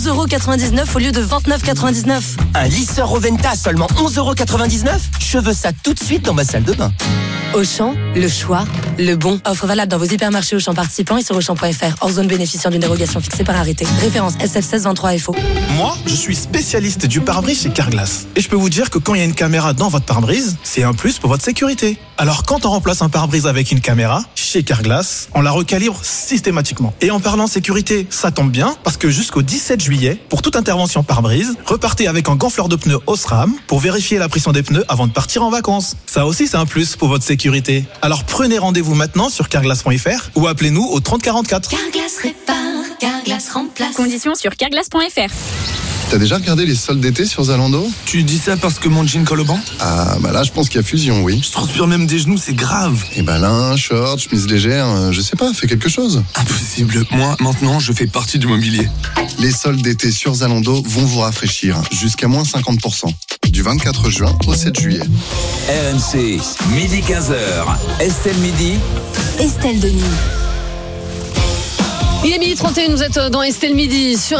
11,99€ au lieu de 29,99€. Un lisseur Roventa seulement 11,99€. Je veux ça tout de suite dans ma salle de bain. Auchan, le choix, le bon. Offre valable dans vos hypermarchés Auchan participants et sur Auchan.fr. Hors zone bénéficiant d'une dérogation fixée par arrêté. Référence SF16 23 FO. Moi, je suis spécialiste du pare-brise chez Carglass. Et je peux vous dire que quand il y a une caméra dans votre pare-brise, c'est un plus pour votre sécurité. Alors quand on remplace un pare-brise avec une caméra, chez Carglass, on la recalibre systématiquement. Et en parlant sécurité, ça tombe bien, parce que jusqu'au 17 juillet, pour toute intervention pare-brise, repartez avec un gonfleur de pneus Osram pour vérifier la pression des pneus avant de partir en vacances. Ça aussi, c'est un plus pour votre sécurité. Alors prenez rendez-vous maintenant sur carglass.fr ou appelez-nous au 30 44. Carglass répare, Carglass remplace. Conditions sur carglass.fr. T'as déjà regardé les soldes d'été sur Zalando ? Tu dis ça parce que mon jean colle au banc ? Ah, bah là, je pense qu'il y a fusion, oui. Je transpire même des genoux, c'est grave. Et bah là, short, chemise légère, je sais pas, fais quelque chose. Impossible. Moi, maintenant, je fais partie du mobilier. Les soldes d'été sur Zalando vont vous rafraîchir jusqu'à moins 50%. Du 24 juin au 7 juillet. RMC, midi 15h. Estelle Midi. Estelle Denis. Il est 12h31, vous êtes dans Estelle Midi sur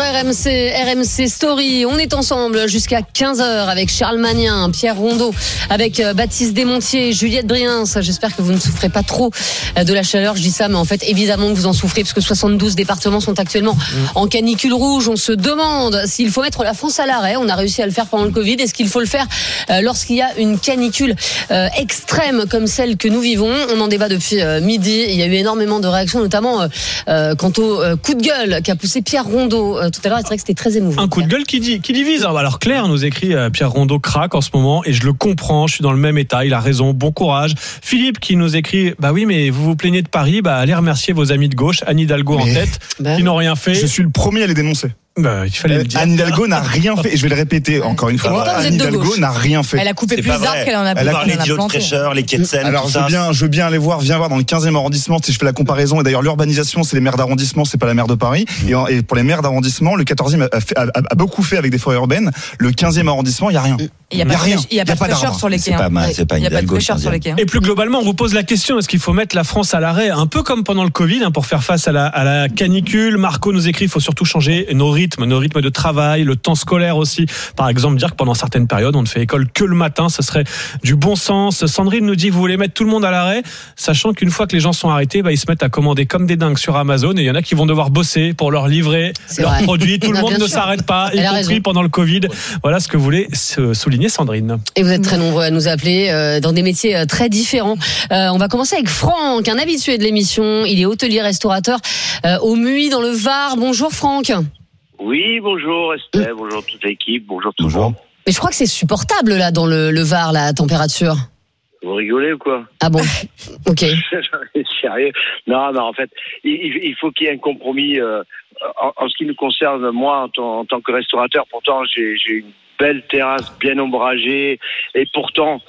RMC Story. On est ensemble jusqu'à 15h avec Charles Magnin, Pierre Rondeau, avec Baptiste Desmontiers, Juliette Briens. J'espère que vous ne souffrez pas trop de la chaleur. Je dis ça, mais en fait, évidemment que vous en souffrez parce que 72 départements sont actuellement en canicule rouge. On se demande s'il faut mettre la France à l'arrêt. On a réussi à le faire pendant le Covid. Est-ce qu'il faut le faire lorsqu'il y a une canicule extrême comme celle que nous vivons ? On en débat depuis midi. Il y a eu énormément de réactions, notamment quant au coup de gueule qu'a poussé Pierre Rondeau tout à l'heure. C'est vrai que c'était très émouvant. Un coup de gueule qui divise. Alors Claire nous écrit Pierre Rondeau craque en ce moment et je le comprends, je suis dans le même état, il a raison, bon courage. Philippe qui nous écrit bah oui mais vous vous plaignez de Paris, allez remercier vos amis de gauche, Anne Hidalgo en tête, qui n'ont rien fait. Je suis le premier à les dénoncer. Il fallait le dire. Anne Hidalgo n'a rien fait, et je vais le répéter encore une fois. Anne Hidalgo n'a rien fait. Elle a coupé plus d'arbres qu'elle en a planté. Elle a les îlots de fraîcheur, les quais de Seine. Alors je veux bien aller voir, viens voir dans le 15e arrondissement, si je fais la comparaison, et d'ailleurs l'urbanisation c'est les maires d'arrondissement, c'est pas la maire de Paris, et pour les maires d'arrondissement, le 14e a beaucoup fait avec des forêts urbaines, le 15e arrondissement, il n'y a rien. Il n'y a rien. Il n'y a pas de fraîcheur sur les quais. C'est pas il n'y a pas de fraîcheur sur les quais. Et plus globalement, on vous pose la question, est-ce qu'il faut mettre la France à l'arrêt, un peu comme pendant le Covid, pour faire face à la canicule. Marco nous écrit, il faut surtout changer nos rythmes de travail, le temps scolaire aussi. Par exemple, dire que pendant certaines périodes, on ne fait école que le matin, ce serait du bon sens. Sandrine nous dit, vous voulez mettre tout le monde à l'arrêt, sachant qu'une fois que les gens sont arrêtés, ils se mettent à commander comme des dingues sur Amazon, et il y en a qui vont devoir bosser pour leur livrer leurs produits. Tout le monde ne s'arrête pas, y compris pendant le Covid. Voilà ce que voulait souligner Sandrine. Et vous êtes très nombreux à nous appeler dans des métiers très différents. On va commencer avec Franck, un habitué de l'émission. Il est hôtelier-restaurateur au Muy dans le Var. Bonjour Franck. Oui, bonjour Estelle, bonjour toute l'équipe, bonjour tout le monde. Mais je crois que c'est supportable là dans le Var, la température. Vous rigolez ou quoi? Ah bon? Ok. Sérieux? Non, en fait, il faut qu'il y ait un compromis. En ce qui nous concerne, moi, en tant que restaurateur, pourtant, j'ai une belle terrasse bien ombragée, et pourtant,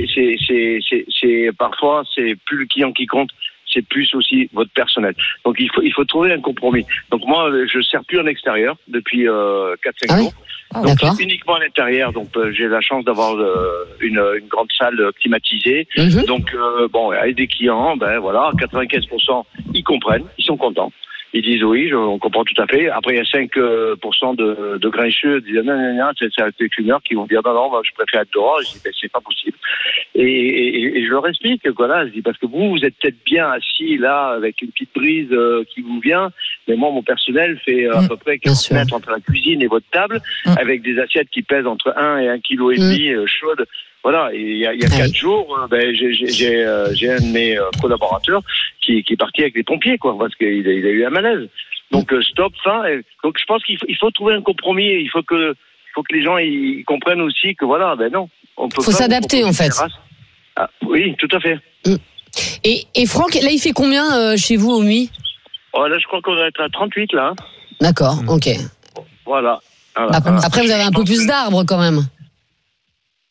parfois, c'est plus le client qui compte. C'est plus aussi votre personnel. Donc il faut trouver un compromis. Donc moi je sers plus en extérieur depuis 4-5 jours. Donc c'est uniquement à l'intérieur. Donc j'ai la chance d'avoir une grande salle climatisée. Donc avec des clients, 95% ils comprennent, ils sont contents. Ils disent oui, on comprend tout à fait. Après, il y a 5% de grincheux qui disent non, c'est les fumeurs qui vont dire non, je préfère être dehors. Je dis c'est pas possible. Et je leur explique, voilà, je dis parce que vous êtes peut-être bien assis là avec une petite brise qui vous vient, mais moi mon personnel fait à peu près 40 mètres entre la cuisine et votre table, avec des assiettes qui pèsent entre 1 et 1,5 kg chaudes. Voilà, et il y a 4 jours, j'ai un de mes collaborateurs qui est parti avec les pompiers, parce qu'il a eu un malaise. Donc stop, fin. Donc je pense qu'il faut trouver un compromis. Il faut que les gens ils comprennent aussi que non, on peut. Faut s'adapter en fait. Ah, oui, tout à fait. Et Franck, là il fait combien chez vous au Muy? Là je crois qu'on va être à 38 là. D'accord, ok. Voilà. Après vous avez un peu plus d'arbres quand même.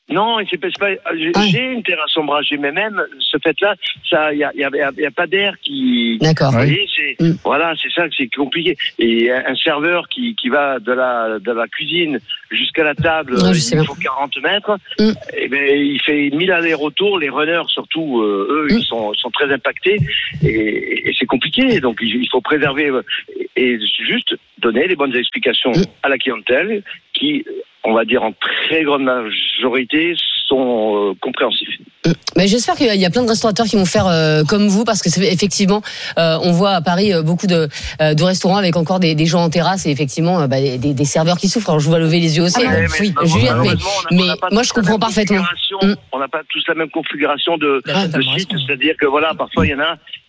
Non, c'est pas. J'ai une terrasse ombragée, mais même ce fait-là, ça, il y a pas d'air qui. D'accord. Vous voyez, voilà, c'est ça que c'est compliqué. Et un serveur qui va de la cuisine jusqu'à la table, il faut 40 mètres. Et ben, il fait 1000 allers-retours. Les runners, surtout, eux, ils sont très impactés et c'est compliqué. Donc, il faut préserver et juste donner les bonnes explications à la clientèle qui, on va dire en très grande majorité, sont compréhensifs. Mais j'espère qu'il y a plein de restaurateurs qui vont faire comme vous, parce que c'est effectivement, on voit à Paris beaucoup de restaurants avec encore des gens en terrasse et effectivement des serveurs qui souffrent. Alors je vous vois lever les yeux aussi. Oui, Juliette, mais moi je comprends parfaitement. On n'a pas tous la même configuration de site, c'est-à-dire que voilà, parfois il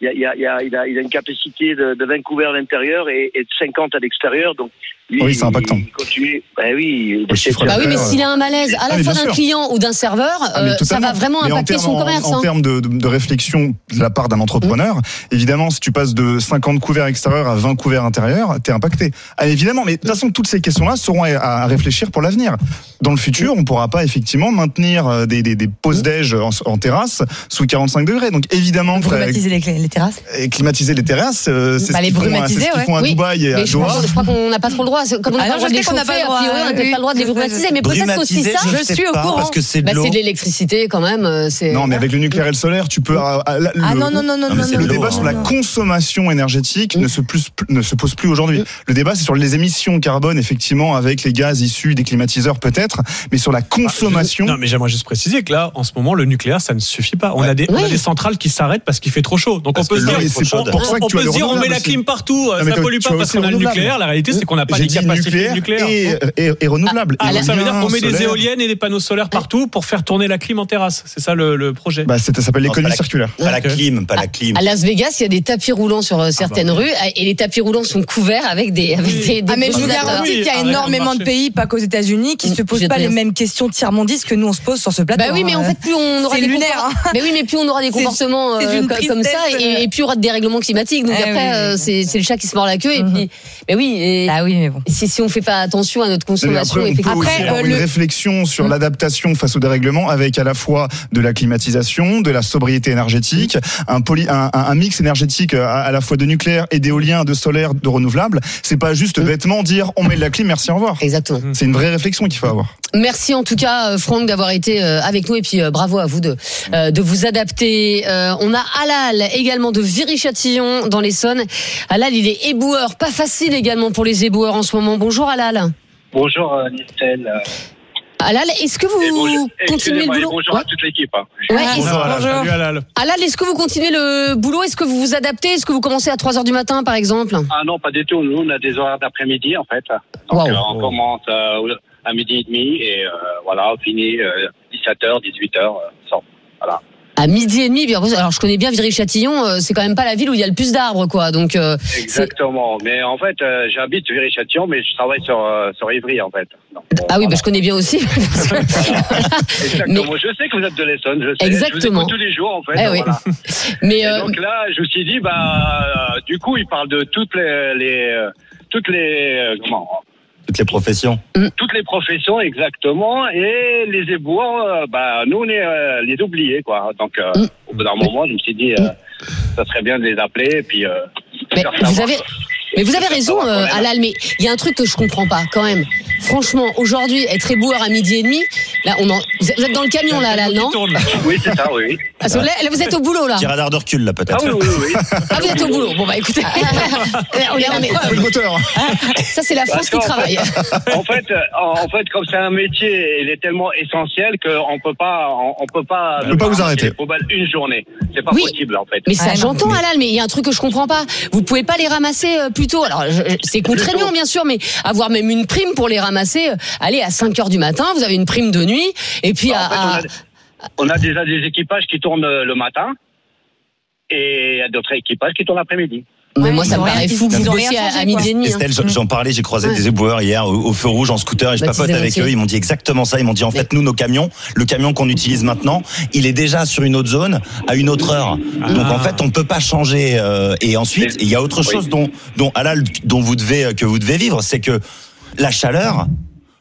a une capacité de 20 couverts à l'intérieur et de 50 à l'extérieur, donc. Oui, c'est impactant. Il continue. Oui, mais s'il a un malaise à la fois d'un client ou d'un serveur, ça va vraiment impacter son commerce. En termes de réflexion de la part d'un entrepreneur, évidemment, si tu passes de 50 couverts extérieurs à 20 couverts intérieurs, t'es impacté. Évidemment, mais de toute façon, toutes ces questions-là seront à réfléchir pour l'avenir. Dans le futur, on ne pourra pas effectivement maintenir des pauses déj en terrasse sous 45 degrés. Donc évidemment, climatiser les terrasses. Climatiser les terrasses, c'est ce qu'ils font à Dubaï et à Doha. Je crois qu'on n'a pas trop le droit. Comme on n'a pas le droit de les chauffer, a priori, on n'a peut-être pas le droit de les brumatiser. Mais peut-être qu'aussi ça, je suis au courant. Parce que c'est de l'eau. C'est de l'électricité quand même. Non, mais avec le nucléaire et le solaire, tu peux. Non. Le débat sur la consommation énergétique ne se pose plus aujourd'hui. Le débat, c'est sur les émissions carbone, effectivement, avec les gaz issus des climatiseurs peut-être, mais sur la consommation. Non, mais j'aimerais juste préciser que là, en ce moment, le nucléaire, ça ne suffit pas. On a des centrales qui s'arrêtent parce qu'il fait trop chaud. Donc on peut se dire, on met la clim partout, ça pollue pas parce qu'on a le nucléaire. La réalité, c'est qu'on n'a pas les capacités nucléaires et renouvelables. Donc ça veut dire qu'on met des éoliennes et des panneaux solaires partout pour faire tourner la clim en terrasse. C'est ça le projet. Ça s'appelle l'économie circulaire. Pas la clim. À Las Vegas, il y a des tapis roulants sur certaines rues et les tapis roulants sont couverts avec des mais je vous garantis qu'il y a énormément de pays, pas qu'aux États-Unis, qui se posent pas les mêmes questions tiers-mondistes que nous on se pose sur ce plateau. Bah oui, mais en fait, plus on aura des mais oui, mais plus on aura des comportements comme ça et plus il y aura des dérèglements climatiques. Donc après, c'est le chat qui se mord la queue et puis. Mais oui. Mais bon. Si on fait pas attention à notre consommation, après une réflexion sur l'adaptation face au dérèglement avec à la fois de la climatisation, de la sobriété énergétique, un mix énergétique à la fois de nucléaire et d'éolien, de solaire, de renouvelable. C'est pas juste bêtement dire on met de la clim, merci, au revoir. Exactement. C'est une vraie réflexion qu'il faut avoir. Merci en tout cas Franck d'avoir été avec nous et puis bravo à vous de vous adapter. On a Alal également de Viry-Châtillon dans l'Essonne. Alal, il est éboueur, pas facile également pour les éboueurs en ce moment. Bonjour Alal. Bonjour Nistel. Alal, est-ce que vous continuez le boulot? Bonjour à toute l'équipe. Bonjour Alal. Alal, est-ce que vous continuez le boulot? Est-ce que vous vous adaptez? Est-ce que vous commencez à 3h du matin par exemple? Ah non, pas du tout. Nous, on a des horaires d'après-midi en fait. Donc on commence à midi et demi et voilà, on finit 17h, 18h. Voilà. À midi et demi, alors je connais bien Viry-Châtillon, c'est quand même pas la ville où il y a le plus d'arbres, quoi. Donc exactement. Mais en fait, j'habite Viry-Châtillon, mais je travaille sur Ivry, en fait. Donc, je connais bien aussi. Exactement. Je sais que vous êtes de l'Essonne, je sais. Exactement. Je vous écoute tous les jours, en fait. Voilà. Mais donc là, je me suis dit, du coup, il parle de toutes les professions. Toutes les professions, exactement. Et les éboueurs, nous, on est les oubliés, quoi. Donc, au bout d'un moment, je me suis dit, ça serait bien de les appeler. Et puis, vous avez raison, Alal, mais il y a un truc que je comprends pas, quand même. Franchement, aujourd'hui, être éboueur à midi et demi, là, vous êtes dans le camion, là, Alal, non? Oui, c'est ça, oui. Là, vous êtes au boulot, là. Petit radar de recul, là, peut-être. Ah oui. Ah, vous êtes au boulot. Bon, écoutez. on est le moteur. Ça, c'est la France qui travaille. En fait, comme c'est un métier, il est tellement essentiel qu'on peut pas vous arrêter. Une journée. C'est pas possible, en fait. Mais ça, j'entends, Alal, mais il y a un truc que je comprends pas. Vous pouvez pas les ramasser plus tôt. Alors, c'est contraignant, bien sûr, mais avoir même une prime pour les ramasser, allez, à 5h du matin, vous avez une prime de nuit, et puis on a déjà des équipages qui tournent le matin, et il y a d'autres équipages qui tournent l'après-midi. Mais moi, ça me paraît fou que vous bossiez à midi et demi. Estelle, j'en parlais, j'ai croisé des éboueurs hier au feu rouge en scooter et je papote avec eux. Ils m'ont dit exactement ça. Ils m'ont dit en fait, nous, nos camions, le camion qu'on utilise maintenant, il est déjà sur une autre zone à une autre heure. Donc en fait, on peut pas changer. Et ensuite, il y a autre chose dont Alal, que vous devez vivre, c'est que la chaleur.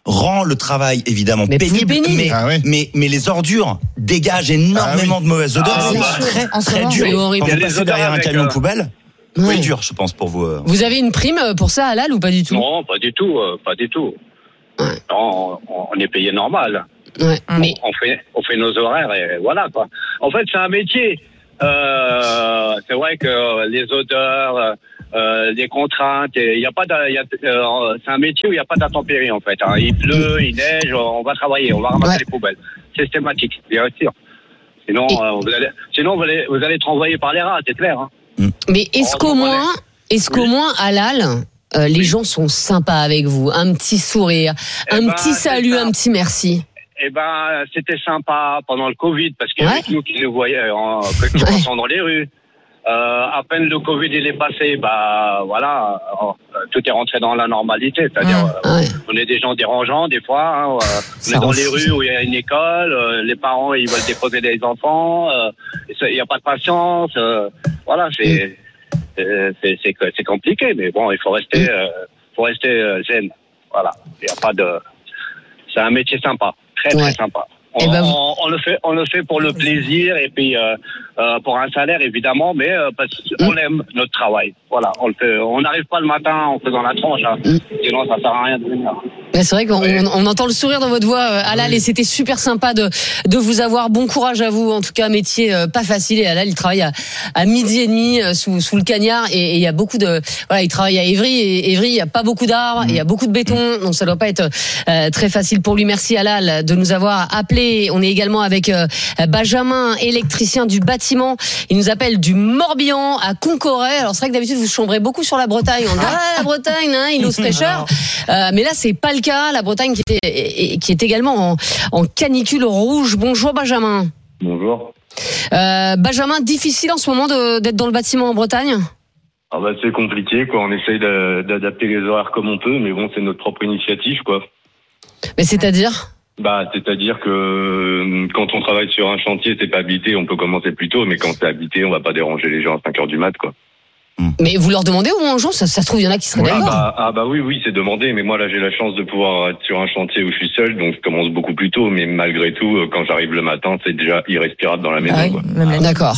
rend le travail évidemment pénible, mais les ordures dégagent énormément de mauvaises odeurs. C'est très dur. Quand vous passez derrière un camion poubelle, c'est dur, je pense, pour vous. Vous avez une prime pour ça, Halal, ou pas du tout? Non, pas du tout, pas du tout. Non, on est payé normal. Ouais, mais on fait nos horaires et voilà quoi. En fait, c'est un métier. C'est vrai que les odeurs, les contraintes, il y a pas c'est un métier où il n'y a pas d'intempéries en fait. Il pleut, il neige, on va travailler, on va ramasser les poubelles. Systématique, bien sûr. Sinon, vous allez être renvoyé par les rats, c'est clair. Hein. Mais est-ce qu'au moins, Halal, les gens sont sympas avec vous, un petit sourire, un petit salut, un petit merci? Eh ben, c'était sympa pendant le Covid parce qu'il y avait nous qui nous voyaient, qui passaient dans les rues. À peine le Covid il est passé, voilà, tout est rentré dans la normalité. C'est-à-dire, on est des gens dérangeants des fois. On est dans les rues où il y a une école, les parents ils veulent déposer des enfants, il n'y a pas de patience. Voilà, c'est compliqué, mais bon, il faut rester zen. Voilà, il y a pas de. C'est un métier sympa. Très sympa. On le fait pour le plaisir et puis pour un salaire évidemment, mais parce qu'on aime notre travail. Voilà, on le fait. On n'arrive pas le matin en faisant la tronche, sinon ça sert à rien de venir. C'est vrai qu'on entend le sourire dans votre voix, Halal, et c'était super sympa de vous avoir. Bon courage à vous, en tout cas, métier pas facile. Et Halal, il travaille à 12h30 sous le cagnard, et il y a beaucoup de. Voilà, il travaille à Évry, et Évry, il y a pas beaucoup d'arbres, il y a beaucoup de béton, donc ça doit pas être très facile pour lui. Merci Halal de nous avoir appelé. On est également avec Benjamin, électricien du bâtiment. Il nous appelle du Morbihan à Concoret. Alors c'est vrai que d'habitude vous chambrez beaucoup sur la Bretagne. On dit la Bretagne, il ose fraîcheur. Mais là c'est pas le cas. La Bretagne qui est également en canicule rouge. Bonjour Benjamin. Bonjour. Benjamin, difficile en ce moment d'être dans le bâtiment en Bretagne? C'est compliqué quoi. On essaye d'adapter les horaires comme on peut, mais bon, c'est notre propre initiative quoi. Mais c'est-à-dire? C'est-à-dire que quand on travaille sur un chantier, c'est pas habité, on peut commencer plus tôt, mais quand c'est habité, on va pas déranger les gens à 5h du mat, quoi. Mais vous leur demandez au moins aux gens, ça se trouve, il y en a qui seraient d'accord. Oui, c'est demandé, mais moi là j'ai la chance de pouvoir être sur un chantier où je suis seul, donc je commence beaucoup plus tôt, mais malgré tout, quand j'arrive le matin, c'est déjà irrespirable dans la maison, quoi. D'accord.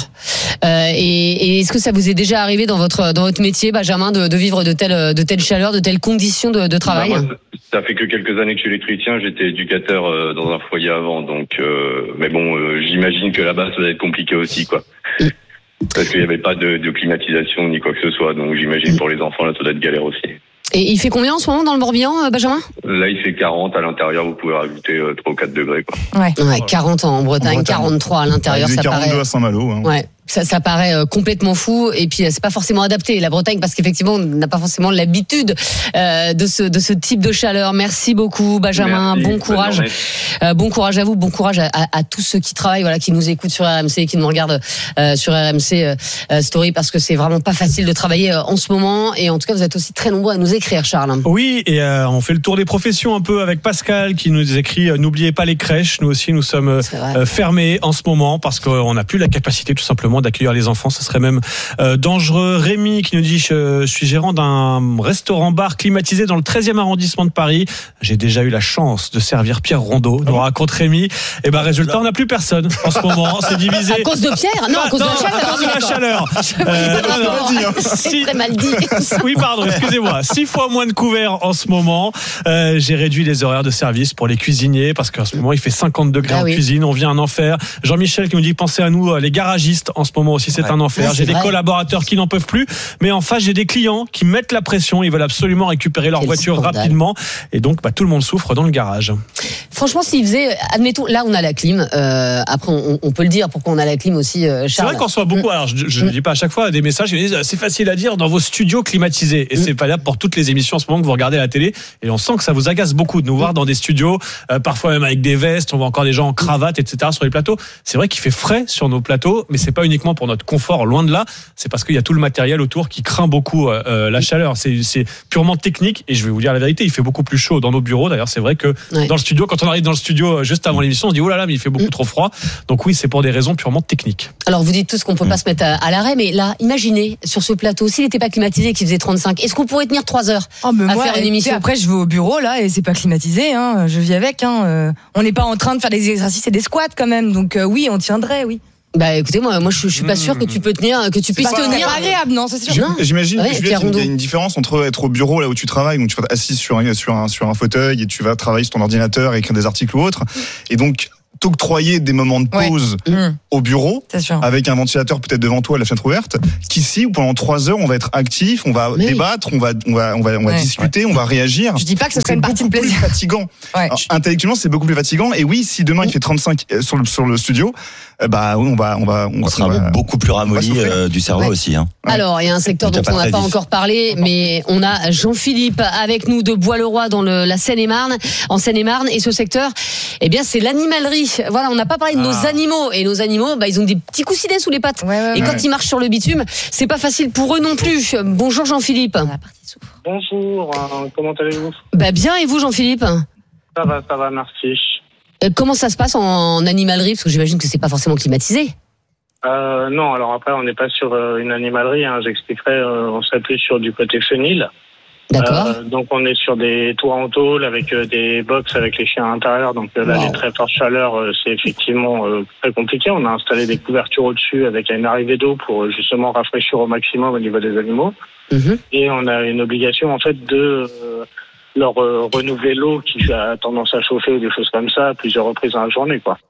Et est-ce que ça vous est déjà arrivé dans votre métier, Benjamin, de vivre de telles chaleurs, de telles conditions de travail? Moi, ça fait que quelques années que je suis électricien, j'étais éducateur dans un foyer avant, donc mais bon, j'imagine que là-bas ça va être compliqué aussi, quoi. Parce qu'il n'y avait pas de climatisation ni quoi que ce soit, donc j'imagine pour les enfants là ça doit être galère aussi. Et il fait combien en ce moment dans le Morbihan, Benjamin? Là il fait 40, à l'intérieur vous pouvez rajouter 3 ou 4 degrés quoi. Ouais, 40 en Bretagne, 43 à l'intérieur, ça paraît. 42 à Saint-Malo. Ouais. Ça paraît complètement fou, et puis c'est pas forcément adapté la Bretagne, parce qu'effectivement on n'a pas forcément l'habitude de ce type de chaleur. Merci beaucoup Benjamin. Merci, bon courage à vous, bon courage à tous ceux qui travaillent, voilà, qui nous écoutent sur RMC, qui nous regardent sur RMC Story, parce que c'est vraiment pas facile de travailler en ce moment. Et en tout cas vous êtes aussi très nombreux à nous écrire, Charles. Oui, et on fait le tour des professions un peu avec Pascal qui nous écrit n'oubliez pas les crèches, nous aussi nous sommes fermés en ce moment parce qu'on n'a plus la capacité tout simplement d'accueillir les enfants, ce serait même dangereux. Rémi qui nous dit je suis gérant d'un restaurant-bar climatisé dans le 13e arrondissement de Paris. J'ai déjà eu la chance de servir Pierre Rondeau, nous raconte Rémi. Et résultat, on n'a plus personne en ce moment. C'est divisé. À cause de Pierre? Non, à cause de la chaleur. À cause de la chaleur. C'est très mal dit. Oui, pardon, excusez-moi. 6 fois moins de couverts en ce moment. J'ai réduit les horaires de service pour les cuisiniers parce qu'en ce moment il fait 50 degrés en cuisine. On vient un enfer. Jean-Michel qui nous dit pensez à nous, les garagistes. En ce moment aussi, c'est un enfer. J'ai des collaborateurs qui n'en peuvent plus, mais en face, j'ai des clients qui mettent la pression. Ils veulent absolument récupérer leur voiture rapidement. Et donc, tout le monde souffre dans le garage. Franchement, s'il faisait, admettons, là, on a la clim. Après, on peut le dire pourquoi on a la clim aussi, Charles. C'est vrai qu'on reçoit beaucoup. Alors, je ne dis pas à chaque fois des messages qui me disent c'est facile à dire dans vos studios climatisés. Et c'est valable pour toutes les émissions en ce moment que vous regardez à la télé. Et on sent que ça vous agace beaucoup de nous voir dans des studios, parfois même avec des vestes. On voit encore des gens en cravate, etc. sur les plateaux. C'est vrai qu'il fait frais sur nos plateaux, mais c'est pas uniquement pour notre confort, loin de là, c'est parce qu'il y a tout le matériel autour qui craint beaucoup la chaleur. C'est purement technique, et je vais vous dire la vérité, il fait beaucoup plus chaud dans nos bureaux. D'ailleurs, c'est vrai que dans le studio, quand on arrive dans le studio juste avant l'émission, on se dit oh là là, mais il fait beaucoup trop froid. Donc oui, c'est pour des raisons purement techniques. Alors vous dites tous qu'on peut pas se mettre à l'arrêt, mais là, imaginez sur ce plateau, s'il n'était pas climatisé, qu'il faisait 35, est-ce qu'on pourrait tenir 3 heures à faire une émission? Après, je vais au bureau là et c'est pas climatisé, hein, je vis avec. Hein, on n'est pas en train de faire des exercices et des squats quand même, donc oui, on tiendrait, oui. Bah écoutez, moi je suis pas sûr que tu peux tenir, que tu puisses tenir. C'est pas agréable, non, c'est sûr. J'imagine qu'il y a une différence entre être au bureau là où tu travailles, donc tu vas être assis sur un fauteuil et tu vas travailler sur ton ordinateur et écrire des articles ou autre, et donc t'octroyer des moments de pause au bureau avec un ventilateur peut-être devant toi, la fenêtre ouverte, qu'ici où pendant 3 heures on va être actif, on va débattre, on va discuter, on va réagir. Je dis pas que ce serait une partie de plaisir. Plus fatigant. Alors, intellectuellement c'est beaucoup plus fatigant, et oui, si demain il fait 35 sur le studio, bah on sera beaucoup plus ramolli du cerveau aussi. Hein. Alors il y a un secteur dont on n'a pas encore parlé, mais on a Jean-Philippe avec nous de Bois-le-Roi dans la Seine-et-Marne, en Seine-et-Marne, et ce secteur, eh bien c'est l'animalerie. Voilà, on n'a pas parlé de nos animaux, et nos animaux, bah ils ont des petits coussinets sous les pattes, et quand ils marchent sur le bitume, c'est pas facile pour eux non plus. Bonjour Jean-Philippe. Bonjour, comment allez-vous? Bah bien, et vous Jean-Philippe? Ça va, merci. Comment ça se passe en animalerie, parce que j'imagine que c'est pas forcément climatisé. Non, alors après on n'est pas sur une animalerie, hein, j'expliquerai, on serait plus sur du côté chenil. D'accord. Donc on est sur des toits en tôle avec des box avec les chiens à l'intérieur, donc là les très fortes chaleurs, c'est effectivement très compliqué. On a installé des couvertures au-dessus avec une arrivée d'eau pour justement rafraîchir au maximum au niveau des animaux. Et on a une obligation en fait de leur renouveler l'eau qui a tendance à chauffer ou des choses comme ça à plusieurs reprises dans la journée, quoi.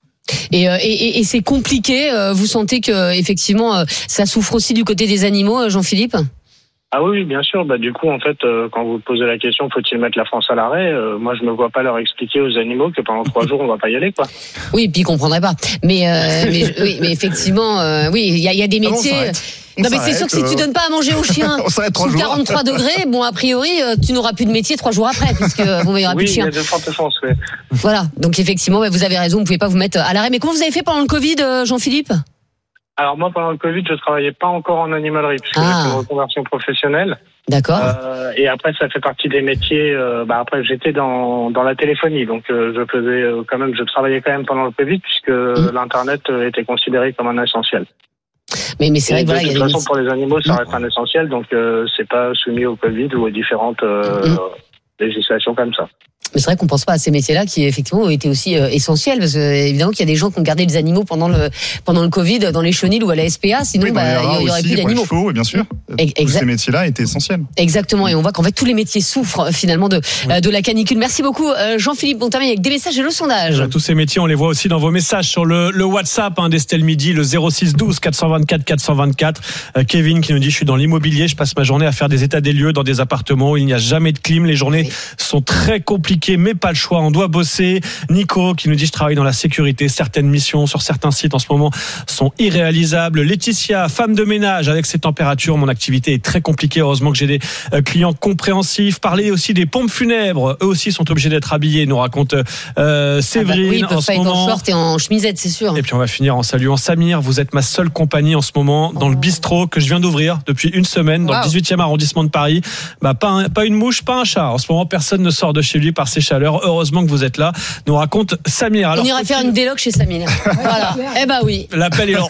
Et c'est compliqué. Vous sentez que effectivement ça souffre aussi du côté des animaux, Jean-Philippe? Ah oui, bien sûr. Bah du coup, en fait, quand vous posez la question, faut-il mettre la France à l'arrêt, moi, je me vois pas leur expliquer aux animaux que pendant 3 jours, on va pas y aller, quoi. Oui, puis ils comprendraient pas. Mais effectivement, oui, il y a des métiers. Non, mais c'est sûr que si tu donnes pas à manger aux chiens sous 43 degrés, bon, a priori, tu n'auras plus de métier 3 jours après, puisque il y aura plus de chiens. Oui, il y a de fortes chances, oui. Voilà. Donc effectivement, vous avez raison, vous pouvez pas vous mettre à l'arrêt. Mais comment vous avez fait pendant le Covid, Jean-Philippe? Alors moi, pendant le Covid, je travaillais pas encore en animalerie, puisque j'ai fait une reconversion professionnelle. D'accord. Et après, ça fait partie des métiers. Après, j'étais dans la téléphonie, donc je faisais quand même, je travaillais quand même pendant le Covid, puisque l'internet était considéré comme un essentiel. Mais c'est vrai que voilà, il y a des de toute façon, pour les animaux, ça reste un essentiel, donc c'est pas soumis au Covid ou aux différentes législations comme ça. Mais c'est vrai qu'on pense pas à ces métiers-là qui effectivement ont été aussi essentiels, parce que évidemment qu'il y a des gens qui ont gardé les animaux pendant le Covid dans les chenils ou à la SPA, sinon il y aurait plus d'animaux. Les chevaux, bien sûr. Tous ces métiers-là étaient essentiels. Exactement, et on voit qu'en fait tous les métiers souffrent finalement de la canicule. Merci beaucoup Jean-Philippe. On termine avec des messages et le sondage. Tous ces métiers, on les voit aussi dans vos messages sur le WhatsApp d'Estelle Midi, le 06 12 424 424. Kevin qui nous dit: je suis dans l'immobilier, je passe ma journée à faire des états des lieux dans des appartements où il n'y a jamais de clim, les journées sont très compliquées, mais pas le choix, on doit bosser. Nico qui nous dit: je travaille dans la sécurité, certaines missions sur certains sites en ce moment sont irréalisables. Laetitia, femme de ménage, avec ces températures, mon activité est très compliquée, heureusement que j'ai des clients compréhensifs. Parler aussi des pompes funèbres, eux aussi sont obligés d'être habillés, nous raconte Séverine. Oui, ils peuvent en pas être en short et en chemisette, c'est sûr. Et puis on va finir en saluant Samir: vous êtes ma seule compagnie en ce moment dans le bistrot que je viens d'ouvrir depuis une semaine dans le 18e arrondissement de Paris. Pas une mouche, pas un chat. En ce moment, personne ne sort de chez lui par ces chaleurs. Heureusement que vous êtes là, nous raconte Samir. Alors, on ira faire une déloc chez Samir. Voilà. Oui. L'appel est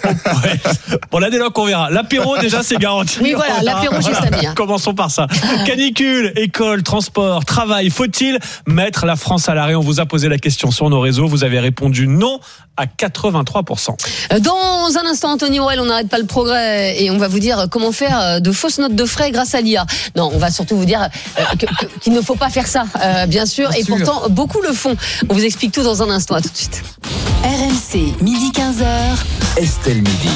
bon, la déloc, on verra. L'apéro, déjà, c'est garanti. Oui, voilà, l'apéro chez Samir. Commençons par ça. Canicule, école, transport, travail. Faut-il mettre la France à l'arrêt? On vous a posé la question sur nos réseaux. Vous avez répondu non à 83%. Dans un instant, Anthony Morel, on n'arrête pas le progrès et on va vous dire comment faire de fausses notes de frais grâce à l'IA. Non, on va surtout vous dire qu'il ne faut pas faire ça, bien sûr. Et pourtant, beaucoup le font. On vous explique tout dans un instant. À tout de suite. RMC, midi 15h. Estelle Midi.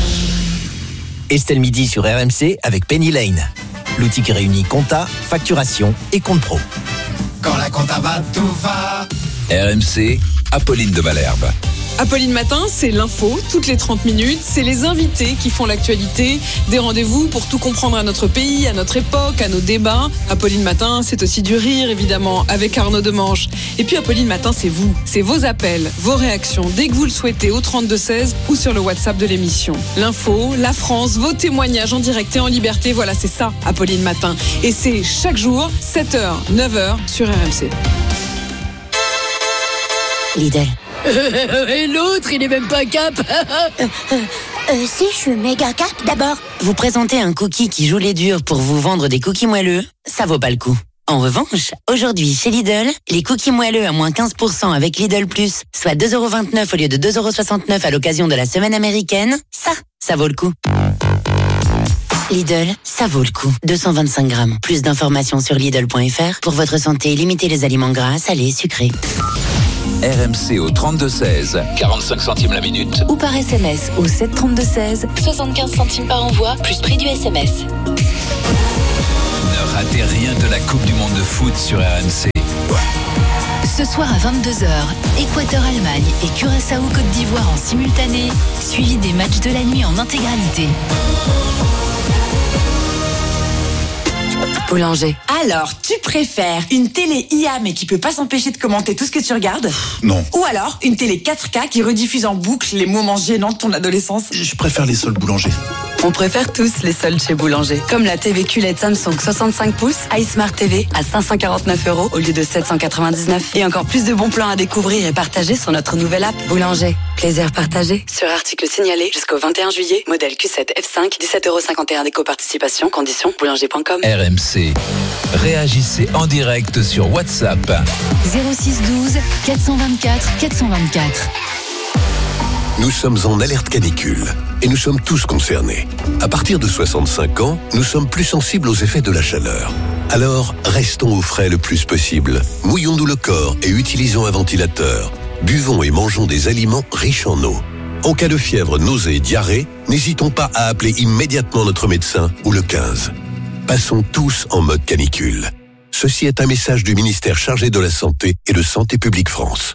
Estelle Midi sur RMC avec Penny Lane. L'outil qui réunit compta, facturation et compte pro. Quand la compta va, tout va. RMC, Apolline de Malherbe. Apolline Matin, c'est l'info, toutes les 30 minutes. C'est les invités qui font l'actualité. Des rendez-vous pour tout comprendre à notre pays, à notre époque, à nos débats. Apolline Matin, c'est aussi du rire, évidemment, avec Arnaud Demange. Et puis Apolline Matin, c'est vous. C'est vos appels, vos réactions, dès que vous le souhaitez, au 32-16 ou sur le WhatsApp de l'émission. L'info, la France, vos témoignages en direct et en liberté. Voilà, c'est ça, Apolline Matin. Et c'est chaque jour, 7h, 9h sur RMC. Lidl. Et l'autre, il est même pas cap. Si, je suis méga cap. D'abord, vous présentez un cookie qui joue les durs pour vous vendre des cookies moelleux, ça vaut pas le coup. En revanche, aujourd'hui, chez Lidl, les cookies moelleux à moins 15% avec Lidl Plus, soit 2,29€ au lieu de 2,69€ à l'occasion de la semaine américaine, ça vaut le coup. Lidl, ça vaut le coup. 225 grammes. Plus d'informations sur Lidl.fr. Pour votre santé, limitez les aliments gras, salés, sucrés. RMC au 32-16, 45 centimes la minute. Ou par SMS au 732-16, 75 centimes par envoi, plus prix du SMS. Ne ratez rien de la Coupe du Monde de foot sur RMC. Ce soir à 22h, Équateur-Allemagne et Curaçao-Côte d'Ivoire en simultané, suivi des matchs de la nuit en intégralité. Boulanger. Alors, tu préfères une télé IA mais qui peut pas s'empêcher de commenter tout ce que tu regardes ? Non. Ou alors une télé 4K qui rediffuse en boucle les moments gênants de ton adolescence ? Je préfère les soldes Boulanger. On préfère tous les soldes chez Boulanger. Comme la TV QLED Samsung 65 pouces iSmart TV à 549€ au lieu de 799. Et encore plus de bons plans à découvrir et partager sur notre nouvelle app Boulanger. Plaisir partagé. Sur article signalé jusqu'au 21 juillet. Modèle Q7 F5, 17,51€ d'éco-participation. Conditions boulanger.com. RMC. Réagissez en direct sur WhatsApp. 06 12 424 424. Nous sommes en alerte canicule et nous sommes tous concernés. À partir de 65 ans, nous sommes plus sensibles aux effets de la chaleur. Alors, restons au frais le plus possible. Mouillons-nous le corps et utilisons un ventilateur. Buvons et mangeons des aliments riches en eau. En cas de fièvre, nausées et diarrhée, n'hésitons pas à appeler immédiatement notre médecin ou le 15. Passons tous en mode canicule. Ceci est un message du ministère chargé de la Santé et de Santé publique France.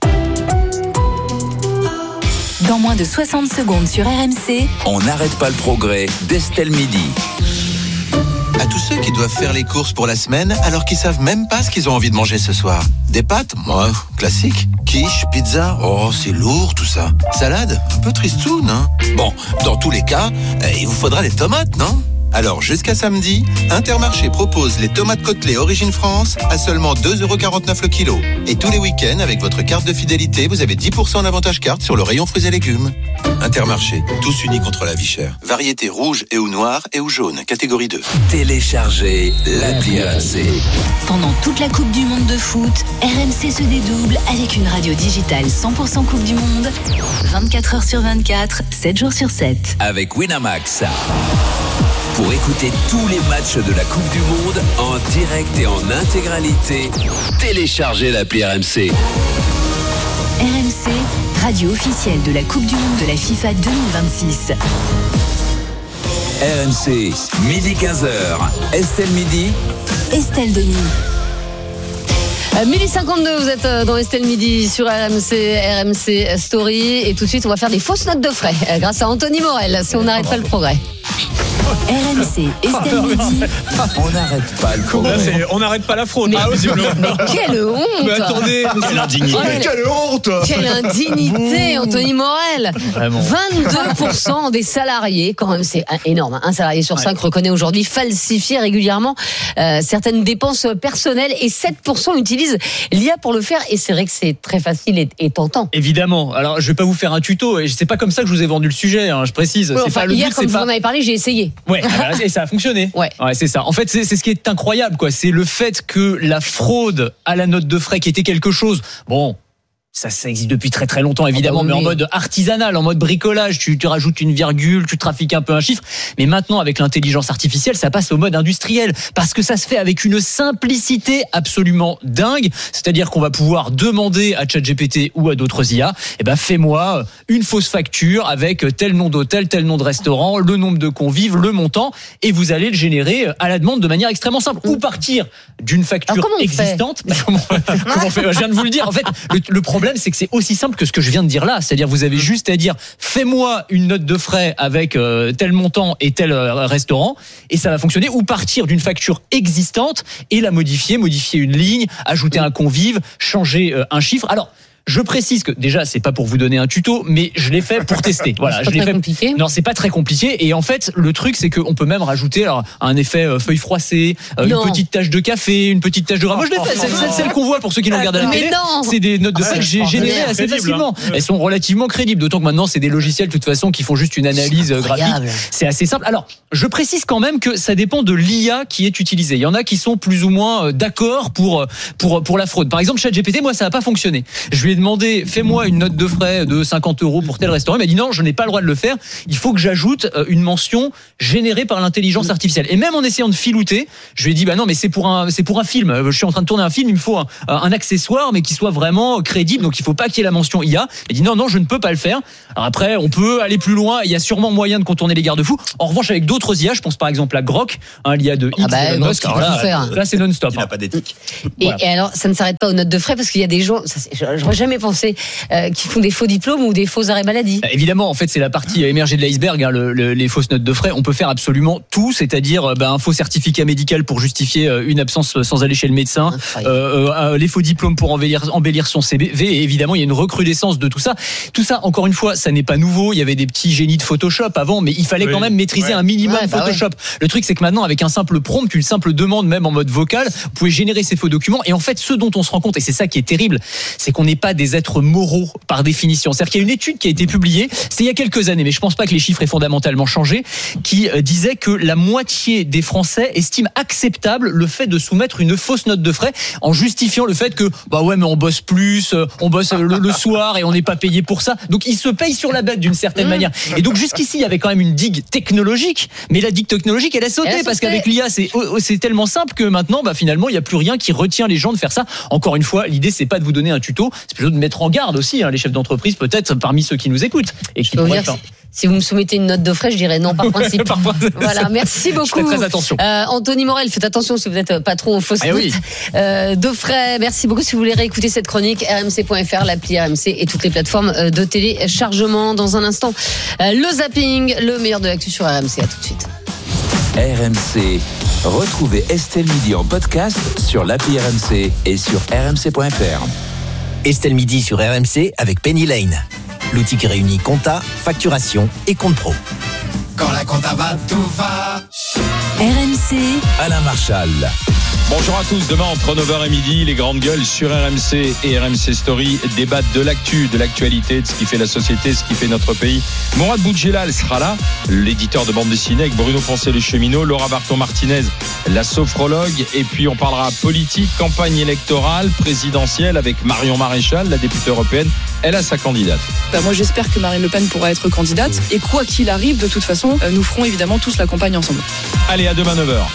Dans moins de 60 secondes sur RMC, On n'arrête pas le progrès d'Estelle Midi. À tous ceux qui doivent faire les courses pour la semaine alors qu'ils savent même pas ce qu'ils ont envie de manger ce soir. Des pâtes, moi, classique. Quiche, pizza, oh c'est lourd tout ça. Salade, un peu tristoun, hein. Bon, dans tous les cas, il vous faudra des tomates, non ? Alors jusqu'à samedi, Intermarché propose les tomates Côtelets Origine France à seulement 2,49€ le kilo. Et tous les week-ends, avec votre carte de fidélité, vous avez 10% d'avantage carte sur le rayon fruits et légumes. Intermarché, tous unis contre la vie chère. Variété rouge et ou noire et ou jaune, catégorie 2. Téléchargez l'appli RMC. pendant toute la Coupe du Monde de foot, RMC se dédouble avec une radio digitale 100% Coupe du Monde, 24 heures sur 24, 7 jours sur 7. Avec Winamax. Pour écouter tous les matchs de la Coupe du Monde en direct et en intégralité, téléchargez l'appli RMC. RMC, radio officielle de la Coupe du Monde de la FIFA 2026. RMC, midi 15h. Estelle Midi. Estelle Denis. Midi 52, vous êtes dans Estelle Midi sur RMC Story. Et tout de suite, on va faire des fausses notes de frais grâce à Anthony Morel, si on n'arrête pas le progrès. RMC, Estelle Midi. On n'arrête pas le progrès. On n'arrête pas la fraude. Mais quelle honte! Mais attendez, quelle indignité! Quelle honte! Quelle indignité, Anthony Morel! Vraiment. 22% des salariés, quand même, c'est énorme. Un salarié sur 5 reconnaît aujourd'hui falsifier régulièrement certaines dépenses personnelles et 7% utilisent l'IA pour le faire. Et c'est vrai que c'est très facile et tentant. Évidemment. Alors, je vais pas vous faire un tuto et c'est pas comme ça que je vous ai vendu le sujet, hein, je précise. Ouais, c'est enfin, pas le hier, but, comme c'est vous pas... en avez parlé, j'ai essayé. Ouais, et ça a fonctionné. Ouais, c'est ça. En fait, c'est ce qui est incroyable, quoi. C'est le fait que la fraude à la note de frais, qui était quelque chose, bon, ça existe depuis très très longtemps évidemment, mais en mode artisanal, en mode bricolage, tu rajoutes une virgule, tu trafiques un peu un chiffre, mais maintenant avec l'intelligence artificielle, ça passe au mode industriel, parce que ça se fait avec une simplicité absolument dingue, c'est-à-dire qu'on va pouvoir demander à ChatGPT ou à d'autres IA, fais-moi une fausse facture avec tel nom d'hôtel, tel nom de restaurant, le nombre de convives, le montant, et vous allez le générer à la demande de manière extrêmement simple, ou partir d'une facture existante. Comment on fait ? Je viens de vous le dire, en fait, le problème, c'est que c'est aussi simple que ce que je viens de dire là. C'est-à-dire, vous avez juste à dire, fais-moi une note de frais avec tel montant et tel restaurant, et ça va fonctionner. Ou partir d'une facture existante et la modifier une ligne, ajouter un convive, changer un chiffre. Alors, Je précise que déjà, c'est pas pour vous donner un tuto, mais je l'ai fait pour tester. Voilà, je l'ai fait. Compliqué. Non, c'est pas très compliqué. Et en fait, le truc, c'est qu'on peut même rajouter alors, un effet feuille froissée, une petite tache de café, une petite tache de rhum. Moi, je l'ai fait. C'est celle qu'on voit pour ceux qui l'ont regardé à la télé. C'est des notes de frais que j'ai générées assez facilement. Elles sont relativement crédibles, d'autant que maintenant, c'est des logiciels de toute façon qui font juste une analyse graphique. C'est assez simple. Alors, je précise quand même que ça dépend de l'IA qui est utilisée. Il y en a qui sont plus ou moins d'accord pour la fraude. Par exemple, ChatGPT, moi, ça n'a pas fonctionné. Je lui ai demandé, fais-moi une note de frais de 50 € pour tel restaurant. Il m'a dit non, je n'ai pas le droit de le faire. Il faut que j'ajoute une mention générée par l'intelligence artificielle. Et même en essayant de filouter, je lui ai dit bah non, mais c'est pour un film. Je suis en train de tourner un film, il me faut un accessoire, mais qui soit vraiment crédible. Donc il faut pas qu'il y ait la mention IA. Il dit non, je ne peux pas le faire. Alors après, on peut aller plus loin. Il y a sûrement moyen de contourner les garde-fous. En revanche, avec d'autres IA, je pense par exemple à Grok, l'IA de X, là c'est non-stop. Il n'a pas d'éthique. Et alors, ça ne s'arrête pas aux notes de frais parce qu'il y a des gens, j'aurais jamais pensé, qui font des faux diplômes ou des faux arrêts maladie. Évidemment, en fait, c'est la partie émergée de l'iceberg, les fausses notes de frais. On peut faire absolument tout, c'est-à-dire un faux certificat médical pour justifier une absence sans aller chez le médecin, les faux diplômes pour embellir son CV. Et évidemment, il y a une recrudescence de tout ça. Tout ça, encore une fois, ça n'est pas nouveau. Il y avait des petits génies de Photoshop avant, mais il fallait quand même maîtriser un minimum Photoshop. Le truc, c'est que maintenant, avec un simple prompt, une simple demande, même en mode vocal, vous pouvez générer ces faux documents. Et en fait, ce dont on se rend compte, et c'est ça qui est terrible, c'est qu'on n'est pas des êtres moraux par définition. C'est-à-dire qu'il y a une étude qui a été publiée, c'est il y a quelques années, mais je pense pas que les chiffres aient fondamentalement changé, qui disait que la moitié des Français estiment acceptable le fait de soumettre une fausse note de frais en justifiant le fait que mais on bosse plus, on bosse le soir et on n'est pas payé pour ça. Donc ils se payent sur la bête d'une certaine manière. Et donc jusqu'ici, il y avait quand même une digue technologique, mais la digue technologique, elle a sauté parce qu'avec l'IA, c'est tellement simple que maintenant, finalement, il n'y a plus rien qui retient les gens de faire ça. Encore une fois, l'idée, c'est pas de vous donner un tuto, c'est plutôt de mettre en garde aussi les chefs d'entreprise, peut-être parmi ceux qui nous écoutent et qui pourraient faire. Si vous me soumettez une note de frais, je dirais non par principe. Voilà, merci beaucoup. Je fais très attention. Anthony Morel, faites attention si vous êtes patron aux fausses notes de frais. Merci beaucoup. Si vous voulez réécouter cette chronique, rmc.fr, l'appli RMC et toutes les plateformes de téléchargement. Dans un instant, le zapping, le meilleur de l'actu sur RMC. À tout de suite. RMC. Retrouvez Estelle Midi en podcast sur l'appli RMC et sur rmc.fr. Estelle Midi sur RMC avec Penny Lane. L'outil qui réunit compta, facturation et compte pro. Quand la compta va, tout va. RMC. Alain Marchal. Bonjour à tous, demain entre 9h et midi, les grandes gueules sur RMC et RMC Story débattent de l'actu, de l'actualité, de ce qui fait la société, ce qui fait notre pays. Mourad Boudjelal sera là, l'éditeur de bande dessinée, avec Bruno Poncet le cheminot, Laura Barton-Martinez, la sophrologue, et puis on parlera politique, campagne électorale, présidentielle, avec Marion Maréchal, la députée européenne. Elle a sa candidate. Moi j'espère que Marine Le Pen pourra être candidate, et quoi qu'il arrive, de toute façon, nous ferons évidemment tous la campagne ensemble. Allez, à demain 9h.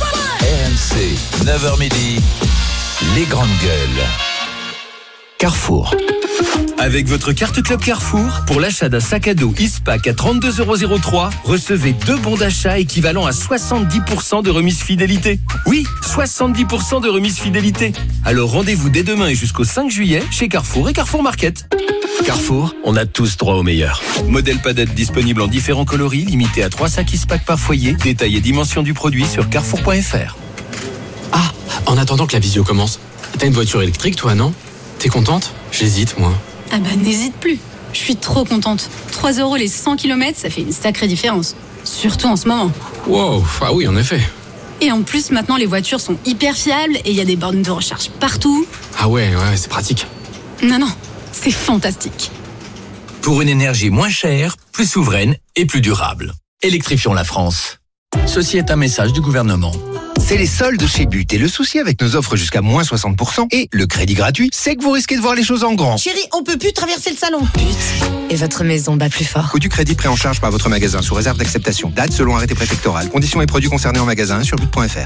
RMC, 9h midi, les grandes gueules. Carrefour. Avec votre carte Club Carrefour, pour l'achat d'un sac à dos Ispac à 32,03 €, recevez 2 bons d'achat équivalent à 70% de remise fidélité. Oui, 70% de remise fidélité. Alors rendez-vous dès demain et jusqu'au 5 juillet chez Carrefour et Carrefour Market. Carrefour, on a tous droit au meilleur. Modèle padette disponible en différents coloris, limité à 3 sacs Ispac par foyer. Détail et dimension du produit sur carrefour.fr. Ah, en attendant que la visio commence, t'as une voiture électrique toi, non? T'es contente? J'hésite, moi. Ah bah n'hésite plus, je suis trop contente. 3 € les 100 km, ça fait une sacrée différence. Surtout en ce moment. Wow, ah oui, en effet. Et en plus, maintenant, les voitures sont hyper fiables et il y a des bornes de recharge partout. Ah ouais, c'est pratique. Non, c'est fantastique. Pour une énergie moins chère, plus souveraine et plus durable. Électrifions la France. Ceci est un message du gouvernement. C'est les soldes chez But. Et le souci avec nos offres jusqu'à moins 60% et le crédit gratuit, c'est que vous risquez de voir les choses en grand. Chérie, on peut plus traverser le salon. But. Et votre maison bat plus fort. Coût du crédit pris en charge par votre magasin sous réserve d'acceptation. Date selon arrêté préfectoral. Conditions et produits concernés en magasin sur but.fr.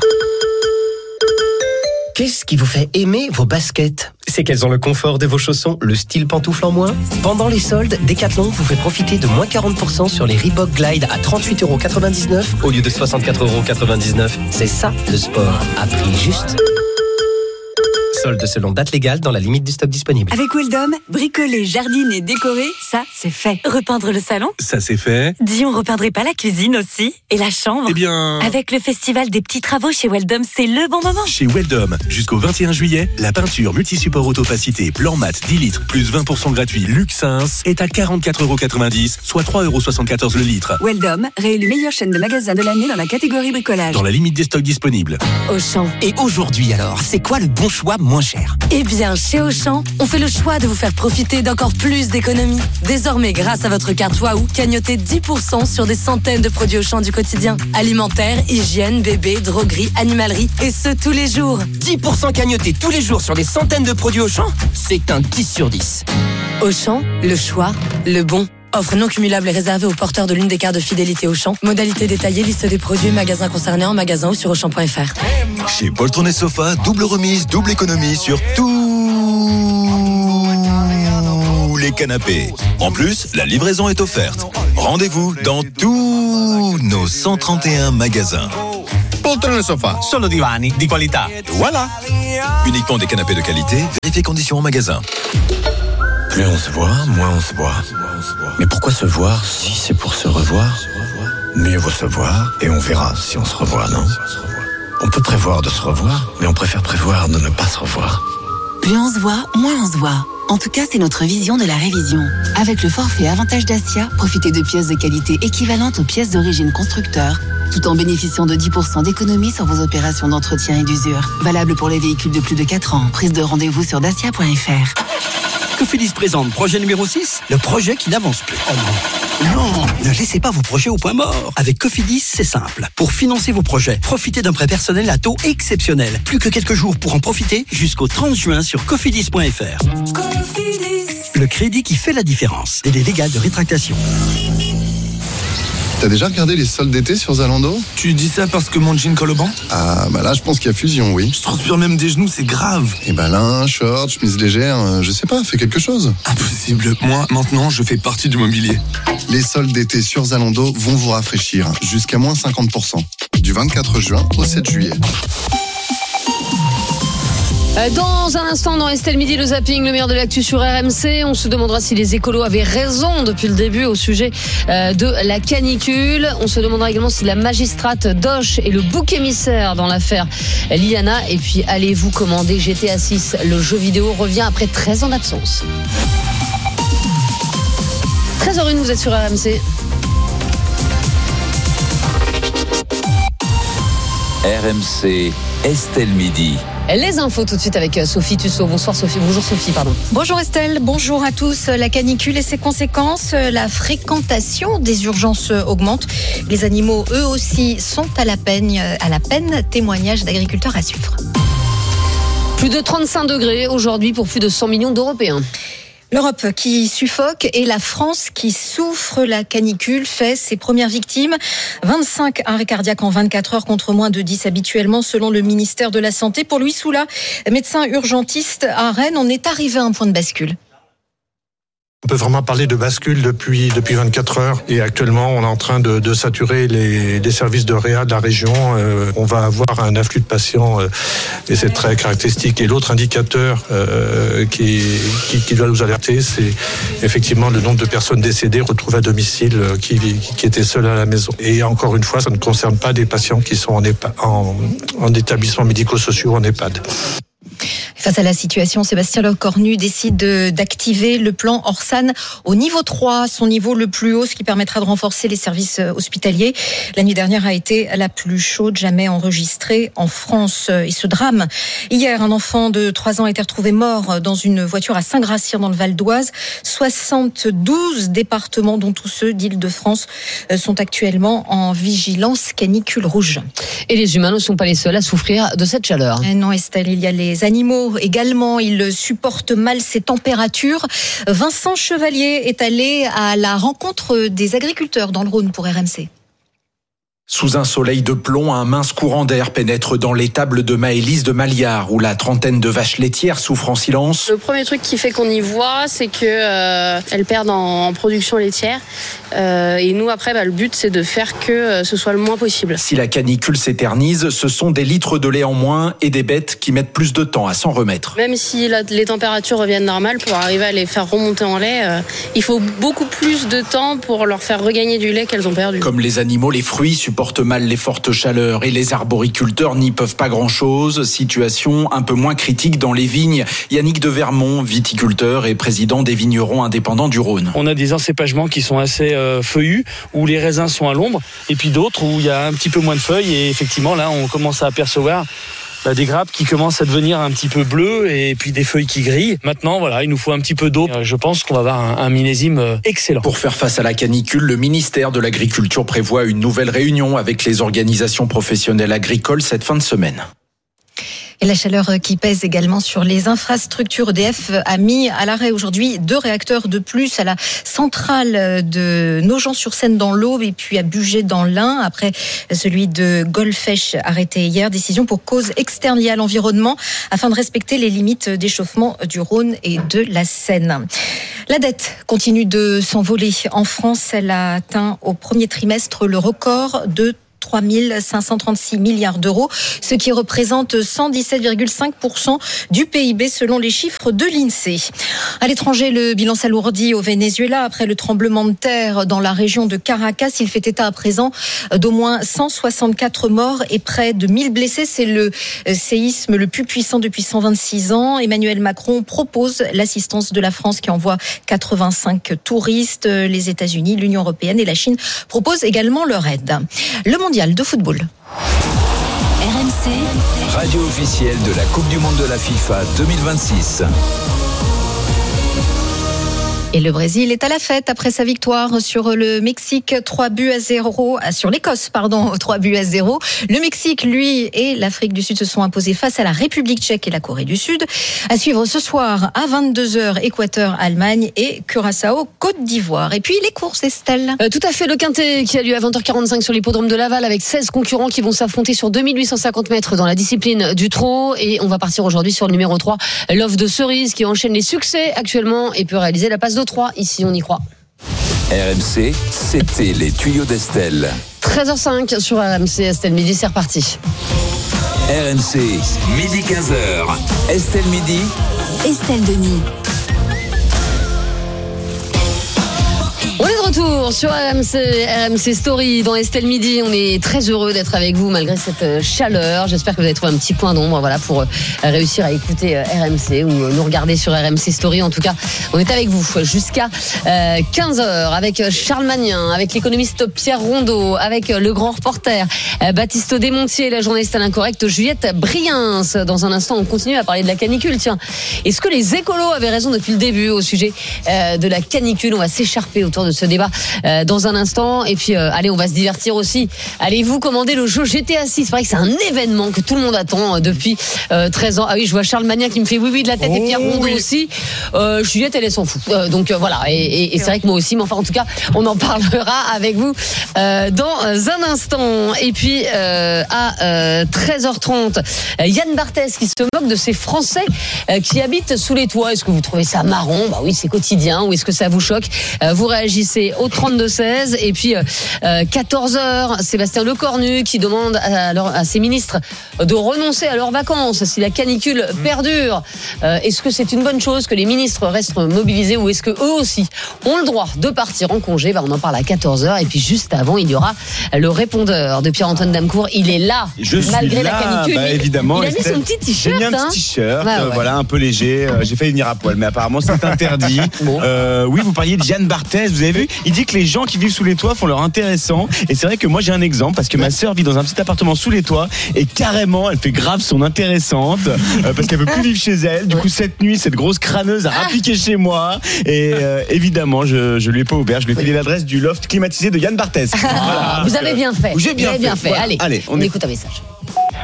Qu'est-ce qui vous fait aimer vos baskets? C'est qu'elles ont le confort de vos chaussons, le style pantoufle en moins. Pendant les soldes, Decathlon vous fait profiter de moins 40% sur les Reebok Glide à 38,99 € au lieu de 64,99 €. C'est ça le sport à prix juste. soldes selon date légale dans la limite du stock disponible. Avec Weldom, bricoler, jardiner, décorer, ça c'est fait. Repeindre le salon, ça c'est fait. Dis, on repeindrait pas la cuisine aussi? Et la chambre? Eh bien... Avec le festival des petits travaux chez Weldom, c'est le bon moment. Chez Weldom, jusqu'au 21 juillet, la peinture multi-support haute-opacité blanc mat 10 litres plus 20% gratuit Luxins est à 44,90€, soit 3,74€ le litre. Weldom, réélu meilleure chaîne de magasins de l'année dans la catégorie bricolage. Dans la limite des stocks disponibles. Auchan. Et aujourd'hui alors, c'est quoi le bon choix moins cher? Eh bien, chez Auchan, on fait le choix de vous faire profiter d'encore plus d'économies. Désormais, grâce à votre carte Waouh, cagnotez 10% sur des centaines de produits Auchan du quotidien. Alimentaire, hygiène, bébé, droguerie, animalerie, et ce tous les jours. 10% cagnotés tous les jours sur des centaines de produits Auchan, c'est un 10 sur 10. Auchan, le choix, le bon. Offre non cumulable et réservée aux porteurs de l'une des cartes de fidélité Auchan. Modalité détaillée, liste des produits, magasins concernés en magasin ou sur Auchan.fr. Chez Poltron et Sofa, double remise, double économie sur tous les canapés. En plus, la livraison est offerte. Rendez-vous dans tous nos 131 magasins. Poltron et Sofa, solo divani di qualità. Voilà. Uniquement des canapés de qualité, vérifiez conditions en magasin. Plus on se voit, moins on se voit. Mais pourquoi se voir si c'est pour se revoir? Mieux vaut se voir et on verra si on se revoit, non? On peut prévoir de se revoir, mais on préfère prévoir de ne pas se revoir. Plus on se voit, moins on se voit. En tout cas, c'est notre vision de la révision. Avec le forfait Avantage Dacia, profitez de pièces de qualité équivalentes aux pièces d'origine constructeur, tout en bénéficiant de 10% d'économie sur vos opérations d'entretien et d'usure. Valable pour les véhicules de plus de 4 ans. Prise de rendez-vous sur dacia.fr. Cofidis présente projet numéro 6, le projet qui n'avance plus. Oh non, ne laissez pas vos projets au point mort. Avec Cofidis, c'est simple. Pour financer vos projets, profitez d'un prêt personnel à taux exceptionnel. Plus que quelques jours pour en profiter jusqu'au 30 juin sur cofidis.fr. Cofidis. Le crédit qui fait la différence. Délai légal de rétractation. T'as déjà regardé les soldes d'été sur Zalando? Tu dis ça parce que mon jean colle au banc? Ah, bah là, je pense qu'il y a fusion, oui. Je transpire même des genoux, c'est grave. Et bah là, short, chemise légère, je sais pas, fais quelque chose. Impossible. Moi, maintenant, je fais partie du mobilier. Les soldes d'été sur Zalando vont vous rafraîchir, jusqu'à moins 50%. Du 24 juin au 7 juillet. Dans un instant, dans Estelle Midi, le zapping, le meilleur de l'actu sur RMC. On se demandera si les écolos avaient raison depuis le début au sujet de la canicule. On se demandera également si la magistrate Doche est le bouc émissaire dans l'affaire Liliana. Et puis, allez-vous commander GTA 6? Le jeu vidéo revient après 13 ans d'absence. 13h01, vous êtes sur RMC. RMC, Estelle Midi. Les infos tout de suite avec Sophie Tussaud. Bonsoir Sophie. Bonjour Sophie, pardon. Bonjour Estelle, bonjour à tous. La canicule et ses conséquences, la fréquentation des urgences augmente. Les animaux, eux aussi, sont à la peine. Témoignage d'agriculteurs à suivre. Plus de 35 degrés aujourd'hui pour plus de 100 millions d'Européens. L'Europe qui suffoque et la France qui souffre. La canicule fait ses premières victimes. 25 arrêts cardiaques en 24 heures contre moins de 10 habituellement selon le ministère de la Santé. Pour Louis Soula, médecin urgentiste à Rennes, on est arrivé à un point de bascule. On peut vraiment parler de bascule depuis 24 heures et actuellement on est en train de saturer les services de réa de la région. On va avoir un afflux de patients et c'est très caractéristique. Et l'autre indicateur qui doit nous alerter, c'est effectivement le nombre de personnes décédées retrouvées à domicile qui étaient seules à la maison. Et encore une fois, ça ne concerne pas des patients qui sont en établissements médico-sociaux ou en EHPAD. Face à la situation, Sébastien Lecornu décide d'activer le plan Orsan au niveau 3, son niveau le plus haut, ce qui permettra de renforcer les services hospitaliers. La nuit dernière a été la plus chaude jamais enregistrée en France. Et ce drame, hier, un enfant de 3 ans a été retrouvé mort dans une voiture à Saint-Gratien dans le Val d'Oise. 72 départements, dont tous ceux d'Île-de-France, sont actuellement en vigilance canicule rouge. Et les humains ne sont pas les seuls à souffrir de cette chaleur. Non Estelle, il y a les animaux également, ils supportent mal ces températures. Vincent Chevalier est allé à la rencontre des agriculteurs dans le Rhône pour RMC. Sous un soleil de plomb, un mince courant d'air pénètre dans l'étable de Maëlys de Maliard, où la trentaine de vaches laitières souffrent en silence. Le premier truc qui fait qu'on y voit, c'est que elles perdent en production laitière. Et nous, après, le but, c'est de faire que ce soit le moins possible. Si la canicule s'éternise, ce sont des litres de lait en moins et des bêtes qui mettent plus de temps à s'en remettre. Même si les températures reviennent normales, pour arriver à les faire remonter en lait, il faut beaucoup plus de temps pour leur faire regagner du lait qu'elles ont perdu. Comme les animaux, les fruits supportent mal les fortes chaleurs et les arboriculteurs n'y peuvent pas grand-chose. Situation un peu moins critique dans les vignes. Yannick de Vermont, viticulteur et président des vignerons indépendants du Rhône. On a des encépagements qui sont assez feuillus, où les raisins sont à l'ombre, et puis d'autres où il y a un petit peu moins de feuilles, et effectivement là on commence à apercevoir des grappes qui commencent à devenir un petit peu bleues et puis des feuilles qui grillent. Maintenant, il nous faut un petit peu d'eau. Je pense qu'on va avoir un millésime excellent. Pour faire face à la canicule, le ministère de l'Agriculture prévoit une nouvelle réunion avec les organisations professionnelles agricoles cette fin de semaine. Et la chaleur qui pèse également sur les infrastructures. EDF a mis à l'arrêt aujourd'hui 2 réacteurs de plus à la centrale de Nogent-sur-Seine dans l'Aube et puis à Bugey dans l'Ain, après celui de Golfech arrêté hier. Décision pour cause externe liée à l'environnement afin de respecter les limites d'échauffement du Rhône et de la Seine. La dette continue de s'envoler. En France, elle a atteint au premier trimestre le record de 3 536 milliards d'euros, ce qui représente 117,5% du PIB selon les chiffres de l'INSEE. À l'étranger, le bilan s'alourdit au Venezuela après le tremblement de terre dans la région de Caracas. Il fait état à présent d'au moins 164 morts et près de 1000 blessés. C'est le séisme le plus puissant depuis 126 ans. Emmanuel Macron propose l'assistance de la France qui envoie 85 touristes. Les États-Unis, l'Union européenne et la Chine proposent également leur aide. Le mondial de football. RMC, radio officielle de la Coupe du Monde de la FIFA 2026. Et le Brésil est à la fête après sa victoire sur le Mexique, 3-0, sur l'Écosse, 3-0. Le Mexique, lui, et l'Afrique du Sud se sont imposés face à la République tchèque et la Corée du Sud. À suivre ce soir à 22h, Équateur, Allemagne et Curaçao, Côte d'Ivoire. Et puis les courses, Estelle. Tout à fait, le Quintet qui a lieu à 20h45 sur l'hippodrome de Laval avec 16 concurrents qui vont s'affronter sur 2850 mètres dans la discipline du trot. Et on va partir aujourd'hui sur le numéro 3, Love de Cerise, qui enchaîne les succès actuellement et peut réaliser la passe de 3. Ici, on y croit. RMC, c'était les tuyaux d'Estelle. 13h05 sur RMC, Estelle Midi, c'est reparti. RMC, midi 15h. Estelle Midi. Estelle Denis. On est de retour sur RMC Story dans Estelle Midi. On est très heureux d'être avec vous malgré cette chaleur. J'espère que vous avez trouvé un petit point d'ombre pour réussir à écouter RMC ou nous regarder sur RMC Story. En tout cas, on est avec vous jusqu'à 15h avec Charles Magnin, avec l'économiste Pierre Rondeau, avec le grand reporter Baptiste Desmontiers, la journaliste à l'incorrect Juliette Briens. Dans un instant, on continue à parler de la canicule. Tiens, est-ce que les écolos avaient raison depuis le début au sujet de la canicule? On va s'écharper autour de ce débat dans un instant. Et puis, allez, on va se divertir aussi. Allez-vous commander le jeu GTA 6? C'est vrai que c'est un événement que tout le monde attend depuis 13 ans. Ah oui, je vois Charles Magnin qui me fait oui de la tête et Pierre Rondeau aussi. Juliette, elle s'en fout. Donc voilà. Et c'est vrai que moi aussi. Mais enfin, en tout cas, on en parlera avec vous dans un instant. Et puis, à 13h30, Yann Barthès qui se moque de ces Français qui habitent sous les toits. Est-ce que vous trouvez ça marrant? Bah oui, c'est quotidien. Ou est-ce que ça vous choque? Vous réagissez au 32-16. Et puis 14h, Sébastien Lecornu qui demande à ses ministres de renoncer à leurs vacances si la canicule perdure. Est-ce que c'est une bonne chose que les ministres restent mobilisés ou est-ce que eux aussi ont le droit de partir en congé? On en parle à 14h. Et puis juste avant, il y aura le répondeur de Pierre-Antoine Damecourt. Il est là malgré la canicule. Évidemment, il a mis son petit t-shirt. J'ai mis un petit t-shirt, voilà, un peu léger. J'ai failli venir à poil, mais apparemment c'est interdit. Oui, vous parliez de Yann Barthès, vous avez vu? Il dit que les gens qui vivent sous les toits font leur intéressant. Et c'est vrai que moi j'ai un exemple parce que ma sœur vit dans un petit appartement sous les toits et carrément elle fait grave son intéressante parce qu'elle peut plus vivre chez elle. Du coup cette nuit cette grosse crâneuse a rappliqué chez moi et évidemment je lui ai pas ouvert. Je lui ai filé l'adresse du loft climatisé de Yann Barthès. Voilà. Vous avez bien fait. J'ai bien fait. Voilà. Allez, on écoute un message.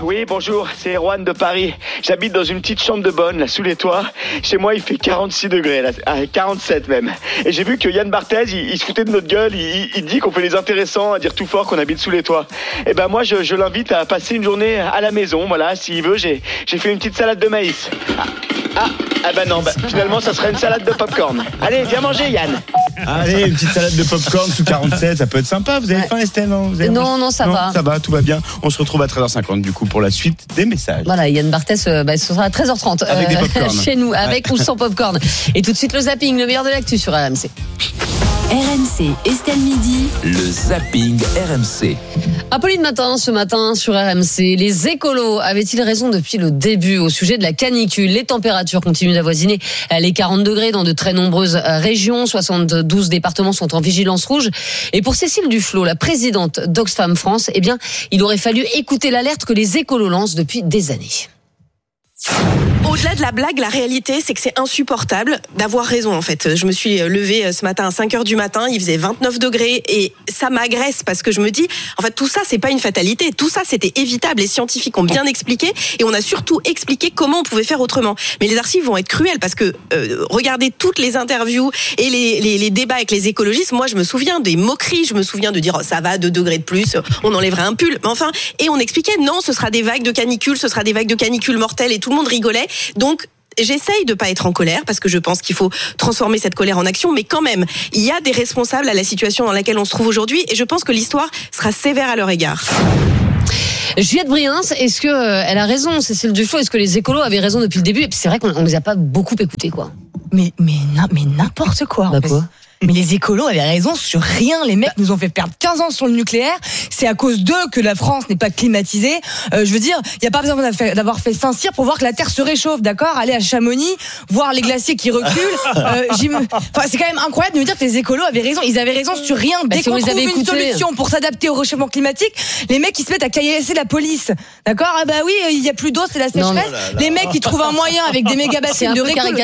Oui, bonjour, c'est Erwan de Paris. J'habite dans une petite chambre de bonne, là, sous les toits. Chez moi, il fait 46 degrés, là, 47 même. Et j'ai vu que Yann Barthès, il se foutait de notre gueule, il dit qu'on fait les intéressants, à dire tout fort qu'on habite sous les toits. Et ben moi, je l'invite à passer une journée à la maison, voilà, s'il veut, j'ai fait une petite salade de maïs. Non, finalement, ça serait une salade de popcorn. Allez, viens manger, Yann. Allez, une petite salade de popcorn sous 47, ça peut être sympa. Vous avez faim, Estelle? Non, ça va. Ça va, tout va bien. On se retrouve à 13h50 du coup pour la suite des messages. Voilà, Yann Barthès, ce sera à 13h30 avec des popcorn. chez nous, avec ou sans popcorn. Et tout de suite le zapping, le meilleur de l'actu sur RMC. RMC, Estelle Midi. Le zapping RMC. Apolline Matin, ce matin sur RMC. Les écolos avaient-ils raison depuis le début au sujet de la canicule? Les températures continuent d'avoisiner les 40 degrés dans de très nombreuses régions. 72 départements sont en vigilance rouge. Et pour Cécile Duflot, la présidente d'Oxfam France, il aurait fallu écouter l'alerte que les écolos lancent depuis des années. Au-delà de la blague, la réalité, c'est que c'est insupportable d'avoir raison, en fait. Je me suis levée ce matin à 5h du matin, il faisait 29 degrés et ça m'agresse parce que je me dis, en fait, tout ça, c'est pas une fatalité. Tout ça, c'était évitable. Les scientifiques ont bien expliqué et on a surtout expliqué comment on pouvait faire autrement. Mais les archives vont être cruelles parce que regardez toutes les interviews et les débats avec les écologistes. Moi, je me souviens des moqueries, je me souviens de dire, oh, ça va, 2 degrés de plus, on enlèvera un pull. Mais enfin, et on expliquait, non, ce sera des vagues de canicule mortelles et tout le monde rigolait. Donc, j'essaye de pas être en colère parce que je pense qu'il faut transformer cette colère en action, mais quand même, il y a des responsables à la situation dans laquelle on se trouve aujourd'hui et je pense que l'histoire sera sévère à leur égard. Juliette Briens, est-ce que elle a raison, Cécile Duflot? Est-ce que les écolos avaient raison depuis le début? Et puis c'est vrai qu'on les a pas beaucoup écoutés, quoi. Mais n'importe quoi. Bah quoi? Mais les écolos avaient raison sur rien. Les mecs nous ont fait perdre 15 ans sur le nucléaire. C'est à cause d'eux que la France n'est pas climatisée. Je veux dire, il n'y a pas besoin d'avoir fait Saint-Cyr pour voir que la Terre se réchauffe, d'accord? Aller à Chamonix, voir les glaciers qui reculent. C'est quand même incroyable de me dire que les écolos avaient raison. Ils avaient raison sur rien. Dès qu'on trouve une solution pour s'adapter au réchauffement climatique, les mecs ils se mettent à caillasser la police, d'accord? Ah bah oui, il y a plus d'eau, c'est la sécheresse. Les mecs ils trouvent un moyen avec des méga bassines de récolter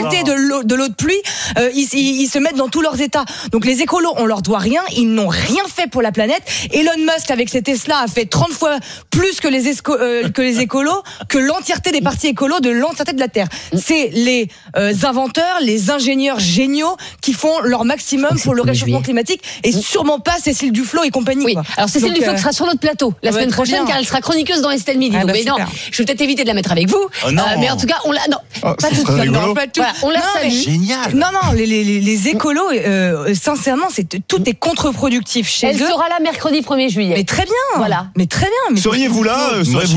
de l'eau de pluie. Ils se mettent dans tous leurs états. Donc les écolos, on leur doit rien, ils n'ont rien fait pour la planète. Elon Musk avec ses Tesla a fait 30 fois plus que les écolos, que l'entièreté des partis écolos de l'entièreté de la Terre. C'est les inventeurs, les ingénieurs géniaux qui font leur maximum pour le réchauffement climatique et sûrement pas Cécile Duflot et compagnie. Oui. Quoi. Alors Cécile Duflot sera sur notre plateau la semaine prochaine car elle sera chroniqueuse dans Estelle Midi. Mais non, je vais peut-être éviter de la mettre avec vous. Mais en tout cas, on l'a pas tout. Voilà, on la salue. Génial. Non, les écolos sincèrement, tout est contre-productif chez eux. Elle sera là mercredi 1er juillet. Mais très bien. Voilà. Mais très bien. Mais Seriez-vous là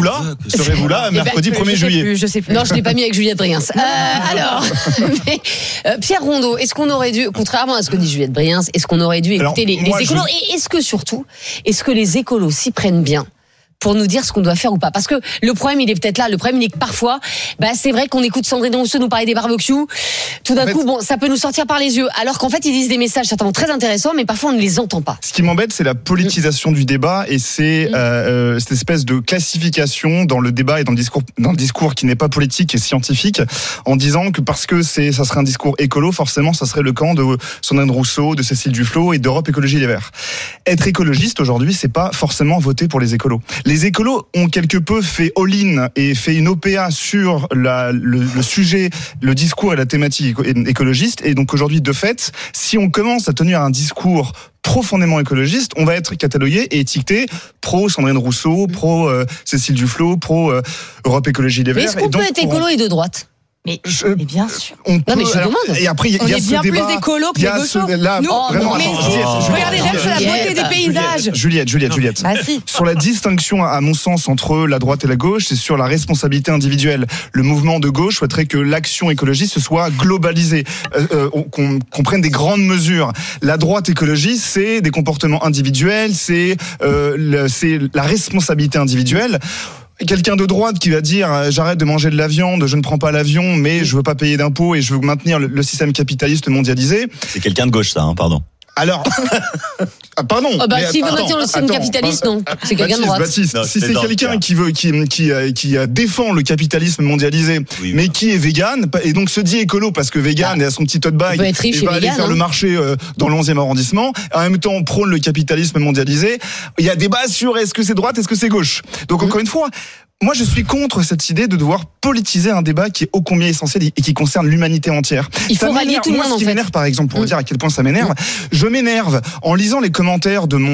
mercredi 1er juillet? Je sais plus. Non, je l'ai pas mis avec Juliette Briens. Alors, Pierre Rondeau, est-ce qu'on aurait dû, contrairement à ce que dit Juliette Briens, est-ce qu'on aurait dû écouter les écolos et est-ce que les écolos s'y prennent bien pour nous dire ce qu'on doit faire ou pas? Parce que le problème, il est peut-être là. Le problème, il est que parfois, c'est vrai qu'on écoute Sandrine Rousseau nous parler des barbecues. Tout d'un coup, ça peut nous sortir par les yeux. Alors qu'en fait, ils disent des messages certainement très intéressants, mais parfois, on ne les entend pas. Ce qui m'embête, c'est la politisation du débat et c'est cette espèce de classification dans le débat et dans le discours qui n'est pas politique et scientifique, en disant que parce que ça serait un discours écolo, forcément, ça serait le camp de Sandrine Rousseau, de Cécile Duflot et d'Europe Écologie Les Verts. Être écologiste aujourd'hui, c'est pas forcément voter pour les écolos. Les écolos ont quelque peu fait all-in et fait une OPA sur le sujet, le discours et la thématique écologiste. Et donc aujourd'hui, de fait, si on commence à tenir un discours profondément écologiste, on va être catalogué et étiqueté pro Sandrine Rousseau, pro Cécile Duflot, pro Europe Écologie Les Verts. Mais est-ce qu'on peut être écolo et de droite? Mais bien sûr. On peut, mais je demande. Et après, on est bien plus écolo que les gauchos. Regardez même sur la beauté des paysages. Juliette. Sur la distinction, à mon sens, entre la droite et la gauche, c'est sur la responsabilité individuelle. Le mouvement de gauche souhaiterait que l'action écologiste soit globalisée, qu'on prenne des grandes mesures. La droite écologiste, c'est des comportements individuels, c'est la responsabilité individuelle. Quelqu'un de droite qui va dire j'arrête de manger de la viande, je ne prends pas l'avion, mais je veux pas payer d'impôts et je veux maintenir le système capitaliste mondialisé. C'est quelqu'un de gauche, ça, pardon. Alors, pardon. S'il veut maintenir le système capitaliste, non. C'est quelqu'un de droite. Baptiste, si c'est quelqu'un qui défend le capitalisme mondialisé, mais qui est vegan, et donc se dit écolo parce que vegan et a son petit tote bag, et va aller faire le marché dans le 11e arrondissement, en même temps on prône le capitalisme mondialisé, il y a débat sur est-ce que c'est droite, est-ce que c'est gauche. Donc encore une fois, moi, je suis contre cette idée de devoir politiser un débat qui est ô combien essentiel et qui concerne l'humanité entière. Il faut rallier tout le monde, moi, ce qui m'énerve, par exemple, pour vous dire à quel point ça m'énerve, je m'énerve en lisant les commentaires de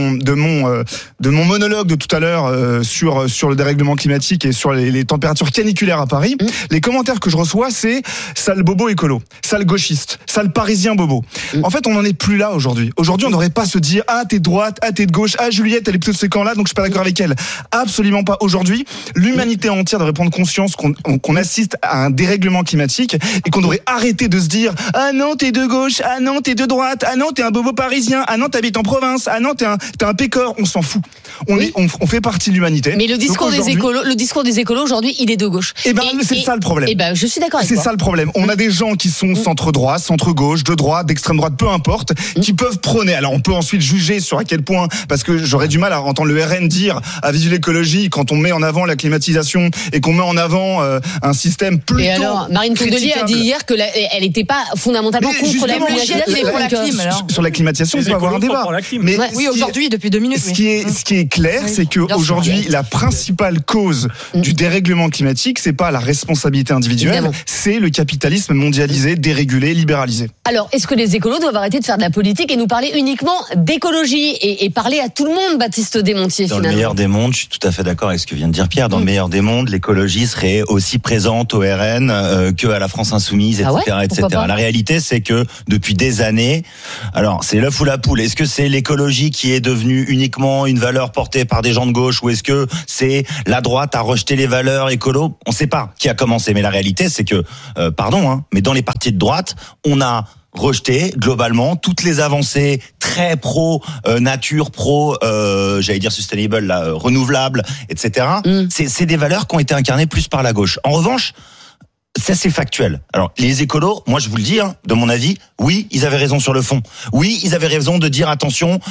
mon monologue de tout à l'heure sur le dérèglement climatique et sur les températures caniculaires à Paris. Les commentaires que je reçois, c'est sale bobo écolo, sale gauchiste, sale parisien bobo. En fait, on n'en est plus là aujourd'hui. Aujourd'hui, on ne devrait pas se dire ah t'es de droite, ah t'es de gauche, ah Juliette elle est plutôt de ce camp-là, donc je suis pas d'accord avec elle. Absolument pas. Aujourd'hui, l'humanité entière devrait prendre conscience qu'on assiste à un dérèglement climatique et qu'on devrait arrêter de se dire ah non t'es de gauche, ah non t'es de droite, ah non t'es un bobo parisien, ah non t'habites en province, ah non t'es un pécor. On s'en fout. On fait partie de l'humanité. Mais le discours des écolos aujourd'hui, il est de gauche. C'est ça le problème. Je suis d'accord avec toi. C'est ça le problème. On a des gens qui sont centre droit, centre gauche, de droite, d'extrême droite, peu importe, qui peuvent prôner. Alors on peut ensuite juger sur à quel point, parce que j'aurais du mal à entendre le RN dire à vive l'écologie quand on met en avant la climatisation et qu'on met en avant un système plutôt. Et alors, Marine Tondelier a dit hier que elle n'était pas fondamentalement contre la climatisation. Sur la climatisation, on peut avoir un débat. Mais oui, aujourd'hui, depuis 2 minutes. Ce qui est clair, c'est que aujourd'hui, la principale cause du dérèglement climatique, c'est pas la responsabilité individuelle, c'est le capitalisme mondialisé, dérégulé, libéralisé. Alors, est-ce que les écolos doivent arrêter de faire de la politique et nous parler uniquement d'écologie et parler à tout le monde, Baptiste Desmontiers, finalement? Dans le meilleur des mondes, je suis tout à fait d'accord avec ce que vient de dire Pierre. Dans le meilleur des mondes, l'écologie serait aussi présente au RN que à la France Insoumise, etc., etc. La réalité, c'est que depuis des années, alors c'est l'œuf ou la poule. Est-ce que c'est l'écologie qui est devenue uniquement une valeur portée par des gens de gauche, ou est-ce que c'est la droite à rejeter les valeurs écolo? On ne sait pas qui a commencé, mais la réalité, c'est que, mais dans les partis de droite, on a rejeter globalement toutes les avancées très pro nature, pro j'allais dire sustainable, renouvelable, etc. C'est des valeurs qui ont été incarnées plus par la gauche. En revanche, ça c'est factuel. Alors les écolos, moi je vous le dis, de mon avis, oui, ils avaient raison sur le fond. Oui, ils avaient raison de dire attention,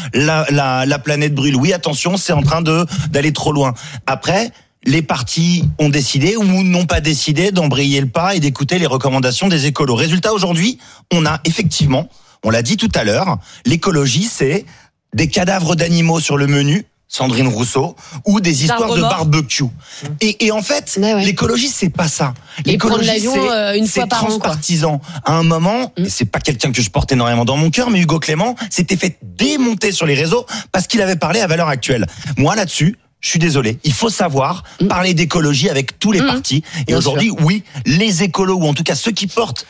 la planète brûle. Oui, attention, c'est en train d'aller trop loin. Après, les partis ont décidé ou n'ont pas décidé d'embrayer le pas et d'écouter les recommandations des écolos. Résultat, aujourd'hui, on a effectivement, on l'a dit tout à l'heure, l'écologie, c'est des cadavres d'animaux sur le menu, Sandrine Rousseau, ou des histoires de barbecue. Et en fait, l'écologie, c'est pas ça. L'écologie, c'est transpartisan. À un moment, et c'est pas quelqu'un que je porte énormément dans mon cœur, mais Hugo Clément s'était fait démonter sur les réseaux parce qu'il avait parlé à valeur actuelle. Moi, là-dessus, je suis désolé, il faut savoir parler d'écologie avec tous les partis. Et aujourd'hui, oui, les écolos, ou en tout cas ceux qui portent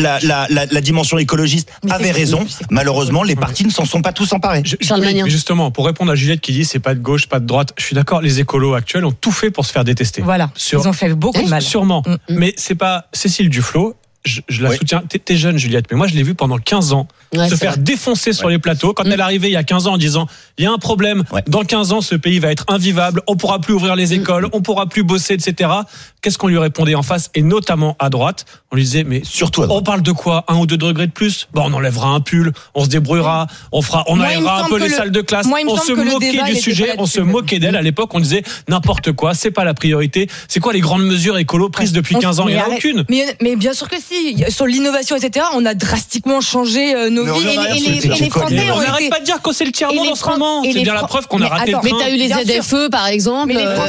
la dimension écologiste, avaient raison. Malheureusement, les partis ne s'en sont pas tous emparés. Mais justement, pour répondre à Juliette qui dit c'est pas de gauche, pas de droite, je suis d'accord, les écolos actuels ont tout fait pour se faire détester. Voilà, ils ont fait beaucoup de mal. Sûrement, mais c'est pas Cécile Duflot. Je la soutiens. T'es jeune, Juliette, mais moi je l'ai vue pendant 15 ans se faire défoncer sur les plateaux. Quand elle est arrivée il y a 15 ans en disant il y a un problème, dans 15 ans ce pays va être invivable, on pourra plus ouvrir les écoles, on pourra plus bosser, etc. Qu'est-ce qu'on lui répondait en face, et notamment à droite? On lui disait mais surtout on parle de quoi, 1 ou 2 degrés de plus? Bon, on enlèvera un pull, on se débrouillera, on aérera un peu les salles de classe. On se moquait du sujet, on se moquait d'elle. À l'époque, on disait n'importe quoi, c'est pas la priorité. C'est quoi les grandes mesures écolo prises depuis 15 ans? Il n'y en a aucune. Mais bien sûr que si. Sur l'innovation, etc., on a drastiquement changé nos vies. Et les Français on n'arrête pas de dire que c'est le tiers-monde en ce moment. C'est bien la preuve qu'on a raté le train. Mais t'as eu les ZFE, par exemple.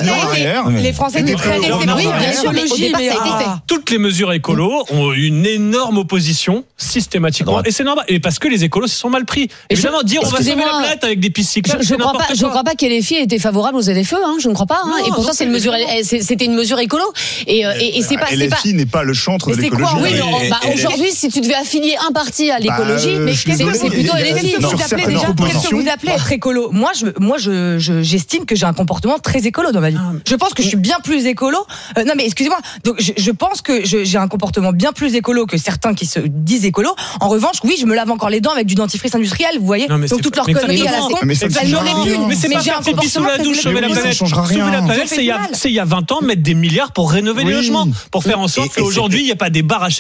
Les Français étaient très... Oui, bien sûr, toutes les mesures écolo ont eu une énorme opposition systématiquement. Et c'est normal. Et parce que les écolos se sont mal pris. Évidemment, dire on va sauver la planète avec des pistes cyclables, je ne crois pas qu'LFI était favorable aux ZFE. Je ne crois pas. Et pourtant, c'était une mesure écolo. Et c'est pas... LFI n'est pas le chantre de l'écologie. Aujourd'hui, si tu devais affilier un parti à l'écologie, mais c'est plutôt LFI. Qu'est-ce que vous appelez être écolo? Moi, j'estime que j'ai un comportement très écolo dans ma vie. Je pense que je suis bien plus écolo. Non, mais excusez-moi. Donc, je pense que j'ai un comportement bien plus écolo que certains qui se disent écolo. En revanche, oui, je me lave encore les dents avec du dentifrice industriel, vous voyez. Donc, toutes leurs conneries à la con, elles n'auraient pu. Mais c'est pas faire pipi sous la douche, sauver la planète. Sauver la planète, c'est il y a 20 ans, mettre des milliards pour rénover les logements. Pour faire en sorte qu'aujourd'hui, il n'y a pas des bars HLM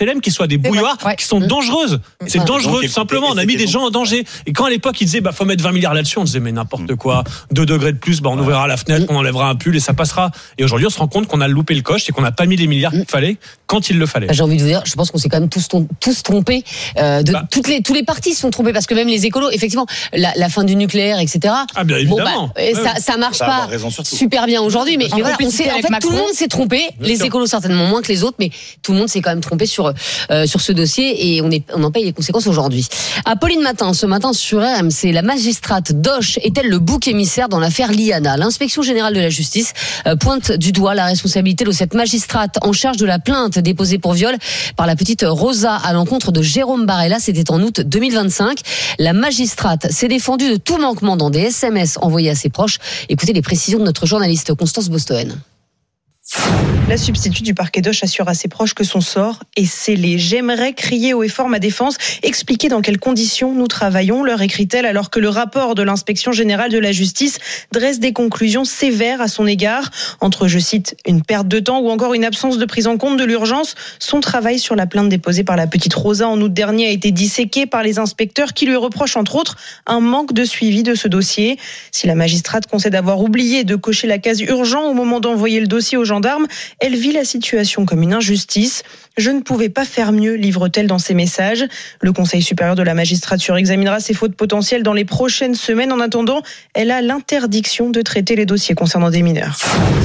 HLM qui soient des bouilloires qui sont dangereuses. C'est dangereux, tout simplement. On a mis des gens en danger. Et quand à l'époque, ils disaient, faut mettre 20 milliards là-dessus, on disait, mais n'importe quoi. 2 degrés de plus, on ouvrira la fenêtre, on enlèvera un pull et ça passera. Et aujourd'hui, on se rend compte qu'on a loupé le coche et qu'on n'a pas mis les milliards qu'il fallait quand il le fallait. J'ai envie de vous dire, je pense qu'on s'est quand même tous trompés. Tous les partis se sont trompés parce que même les écolos, effectivement, la fin du nucléaire, etc. Ah, bien évidemment. Ça marche pas super bien aujourd'hui, mais voilà, en fait, tout le monde s'est trompé. Les écolos certainement moins que les autres, mais tout le monde s'est quand même trompé sur ce dossier et on en paye les conséquences aujourd'hui. Apolline Matin, ce matin sur RMC, la magistrate Doche est-elle le bouc émissaire dans l'affaire Liana? L'inspection générale de la justice pointe du doigt la responsabilité de cette magistrate en charge de la plainte déposée pour viol par la petite Rosa à l'encontre de Jérôme Barella. C'était en août 2025. La magistrate s'est défendue de tout manquement dans des SMS envoyés à ses proches. Écoutez les précisions de notre journaliste Constance Bostoen. La substitut du parquet Doche assure à ses proches que son sort est scellé. J'aimerais crier haut et fort ma défense, expliquer dans quelles conditions nous travaillons, leur écrit-elle, alors que le rapport de l'inspection générale de la justice dresse des conclusions sévères à son égard. Entre, je cite, une perte de temps ou encore une absence de prise en compte de l'urgence, son travail sur la plainte déposée par la petite Rosa en août dernier a été disséqué par les inspecteurs qui lui reprochent entre autres un manque de suivi de ce dossier. Si la magistrate concède avoir oublié de cocher la case urgent au moment d'envoyer le dossier aux gendarmes, elle vit la situation comme une injustice. Je ne pouvais pas faire mieux, livre-t-elle dans ses messages. Le Conseil supérieur de la magistrature examinera ses fautes potentielles dans les prochaines semaines. En attendant, elle a l'interdiction de traiter les dossiers concernant des mineurs.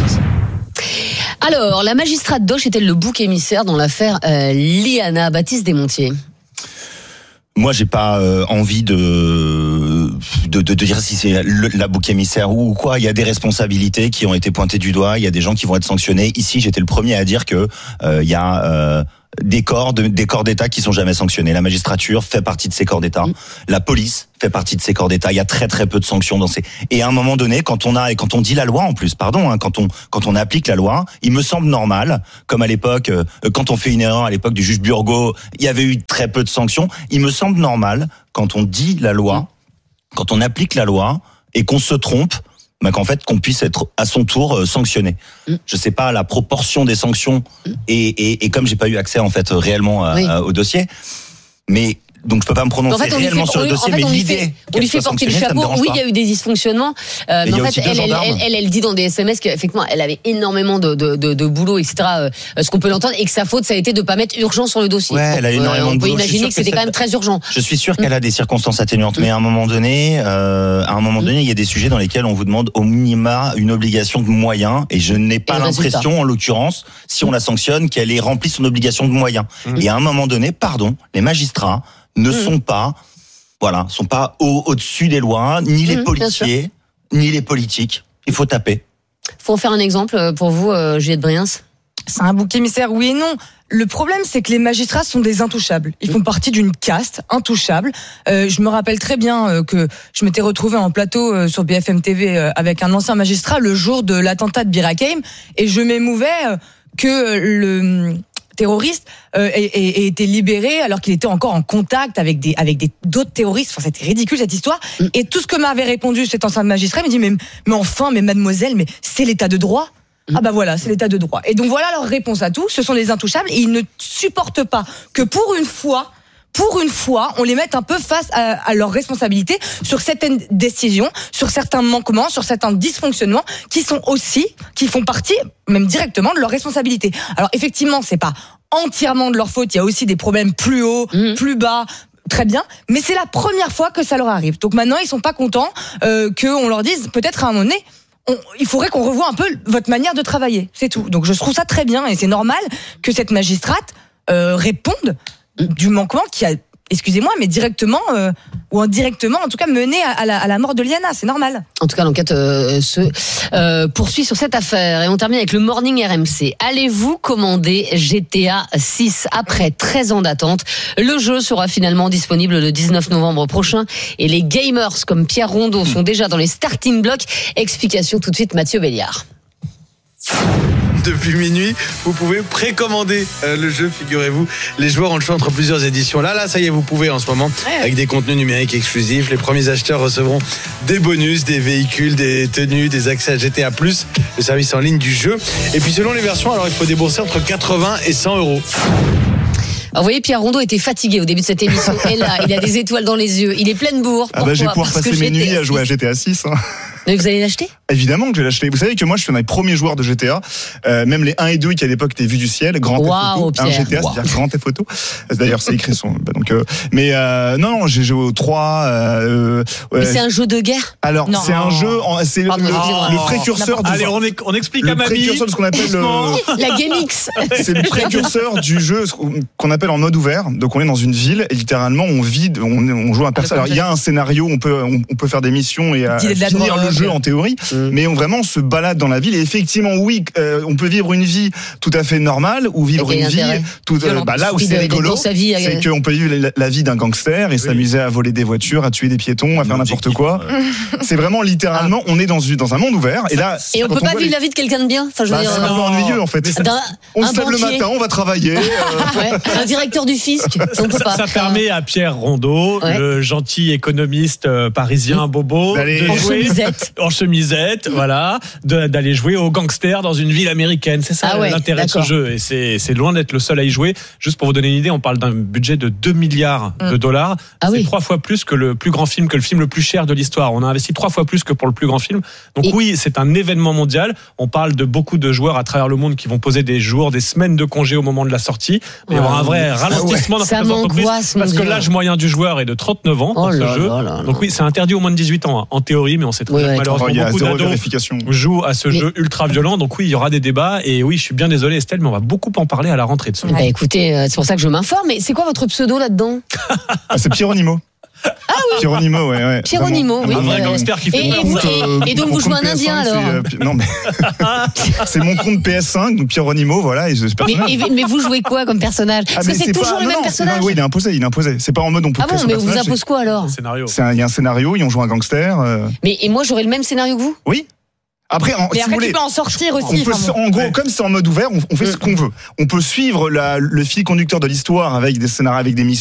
Alors, la magistrate Doche est-elle le bouc émissaire dans l'affaire Liana? Baptiste Desmontiers. Moi, j'ai pas envie de dire si c'est la bouc émissaire ou quoi. Il y a des responsabilités qui ont été pointées du doigt. Il y a des gens qui vont être sanctionnés. Ici, j'étais le premier à dire que il y a des corps d'État qui sont jamais sanctionnés. La magistrature fait partie de ces corps d'État. La police fait partie de ces corps d'État. Il y a très très peu de sanctions dans ces. Et à un moment donné, quand on dit la loi en plus, quand on applique la loi, il me semble normal, comme à l'époque, quand on fait une erreur à l'époque du juge Burgot, il y avait eu très peu de sanctions. Il me semble normal, quand on dit la loi, quand on applique la loi et qu'on se trompe, qu'en fait qu'on puisse être à son tour sanctionné. Je sais pas la proportion des sanctions et comme j'ai pas eu accès en fait réellement au dossier, mais donc je peux pas me prononcer réellement sur le dossier, mais l'idée on lui fait porter le chapeau. Oui, il y a eu des dysfonctionnements, mais en fait elle dit dans des SMS qu'effectivement elle avait énormément de boulot, etc. Ce qu'on peut l'entendre, et que sa faute ça a été de pas mettre urgent sur le dossier. Ouais, elle a énormément de boulot. On peut imaginer que c'était quand même très urgent. Je suis sûr qu'elle a des circonstances atténuantes, mais à un moment donné, il y a des sujets dans lesquels on vous demande au minima une obligation de moyens, et je n'ai pas l'impression, en l'occurrence, si on la sanctionne, qu'elle ait rempli son obligation de moyens. Et à un moment donné, les magistrats ne sont pas au-dessus des lois, ni les policiers, ni les politiques. Il faut taper. Faut en faire un exemple pour vous, Juliette Briens? C'est un bouc émissaire, oui et non. Le problème, c'est que les magistrats sont des intouchables. Ils font partie d'une caste intouchable. Je me rappelle très bien que je m'étais retrouvée en plateau sur BFM TV avec un ancien magistrat le jour de l'attentat de Bir Hakeim, et je m'émouvais que le terroriste ait été libéré alors qu'il était encore en contact avec d'autres terroristes. Enfin, c'était ridicule cette histoire. Et tout ce que m'avait répondu cet ancien magistrat, il me dit mais mademoiselle, mais c'est l'état de droit. Ah bah voilà, c'est l'état de droit. Et donc voilà leur réponse à tout. Ce sont les intouchables et ils ne supportent pas que pour une fois, on les mette un peu face à leurs responsabilités sur certaines décisions, sur certains manquements, sur certains dysfonctionnements qui font partie, même directement, de leurs responsabilités. Alors effectivement, c'est pas entièrement de leur faute. Il y a aussi des problèmes plus hauts, plus bas. Très bien, mais c'est la première fois que ça leur arrive. Donc maintenant, ils sont pas contents qu'on leur dise peut-être à un moment donné, il faudrait qu'on revoie un peu votre manière de travailler. C'est tout. Donc je trouve ça très bien et c'est normal que cette magistrate réponde du manquement qui a, excusez-moi, mais directement ou indirectement, en tout cas, mené à la mort de Liana. C'est normal. En tout cas, l'enquête se poursuit sur cette affaire. Et on termine avec le Morning RMC. Allez-vous commander GTA 6 après 13 ans d'attente? Le jeu sera finalement disponible le 19 novembre prochain. Et les gamers comme Pierre Rondeau sont déjà dans les starting blocks. Explication tout de suite, Mathieu Béliard. Depuis minuit, vous pouvez précommander le jeu, figurez-vous. Les joueurs ont le choix entre plusieurs éditions. Là, ça y est, vous pouvez en ce moment, avec des contenus numériques exclusifs. Les premiers acheteurs recevront des bonus, des véhicules, des tenues, des accès à GTA+, le service en ligne du jeu. Et puis selon les versions, alors il faut débourser entre 80 et 100 euros. vous voyez, Pierre Rondeau était fatigué au début de cette émission. Et là, il a des étoiles dans les yeux. Il est plein de bourre. Pourquoi ? Je vais pouvoir passer mes nuits à jouer à GTA 6. Mais vous allez l'acheter ? Évidemment que je vais l'acheter. Vous savez que moi, je suis un des premiers joueurs de GTA. Même les 1 et 2 qui à l'époque étaient vus du ciel. Grand Theft Auto. Un GTA, c'est-à-dire Grand Theft Auto. D'ailleurs, c'est écrit son. Donc, non, j'ai joué au 3. Mais c'est un jeu de guerre ? Alors, c'est un jeu. C'est le précurseur. Allez, on explique à mamie. Le précurseur de ce qu'on appelle la GameX. C'est le précurseur du jeu qu'on appelle en mode ouvert. Donc, on est dans une ville et littéralement, on joue un personnage. Alors, il y a un scénario, on peut faire des missions et finir le jeu en théorie, mais vraiment on se balade dans la ville et effectivement oui, on peut vivre une vie tout à fait normale ou vivre une vie là où c'est rigolo, c'est qu'on peut vivre la vie d'un gangster et s'amuser à voler des voitures, à tuer des piétons, à faire n'importe quoi. C'est vraiment littéralement, on est dans un monde ouvert et là. Et on peut pas vivre la vie de quelqu'un de bien. Enfin, je veux dire, c'est un peu ennuyeux en fait. On se lève le matin, on va travailler. Un directeur du fisc, on peut pas. Ça permet à Pierre Rondeau, le gentil économiste parisien bobo, en chemisette, voilà, d'aller jouer au gangster dans une ville américaine. C'est ça l'intérêt de ce jeu. Et c'est loin d'être le seul à y jouer. Juste pour vous donner une idée, on parle d'un budget de 2 milliards de dollars. C'est 3 fois plus que le plus grand film, que le film le plus cher de l'histoire. On a investi 3 fois plus que pour le plus grand film. Donc oui, c'est un événement mondial. On parle de beaucoup de joueurs à travers le monde qui vont poser des jours, des semaines de congé au moment de la sortie. Il y aura un vrai ralentissement dans certaines entreprises. Parce que l'âge moyen du joueur est de 39 ans dans ce jeu. Donc oui, c'est interdit aux moins de 18 ans, en théorie, mais on sait très bien que malheureusement beaucoup d'ados jouent à ce jeu ultra violent. Donc oui, il y aura des débats et oui, je suis bien désolé Estelle, mais on va beaucoup en parler à la rentrée de ce jeu. Écoutez, c'est pour ça que je m'informe. Mais c'est quoi votre pseudo là-dedans ? C'est Pierronimo. Ah oui. Pierronimo, ouais. Pierronimo, oui. Un vrai gangster qui fait peur. Et donc vous jouez un indien alors ? Non mais c'est mon compte PS5, donc Pierronimo, voilà. Mais vous jouez quoi comme personnage ? Parce que c'est toujours le même personnage. Oui, il est imposé. C'est pas en mode on peut. Ah bon, mais on vous impose quoi alors ? Il y a un scénario, on joue un gangster. Mais et moi j'aurais le même scénario que vous ? Oui. Après, si vous voulez, tu peux en sortir aussi. En gros, comme c'est en mode ouvert, on fait ce qu'on veut. On peut suivre le fil conducteur de l'histoire avec des scénarios, avec des missions.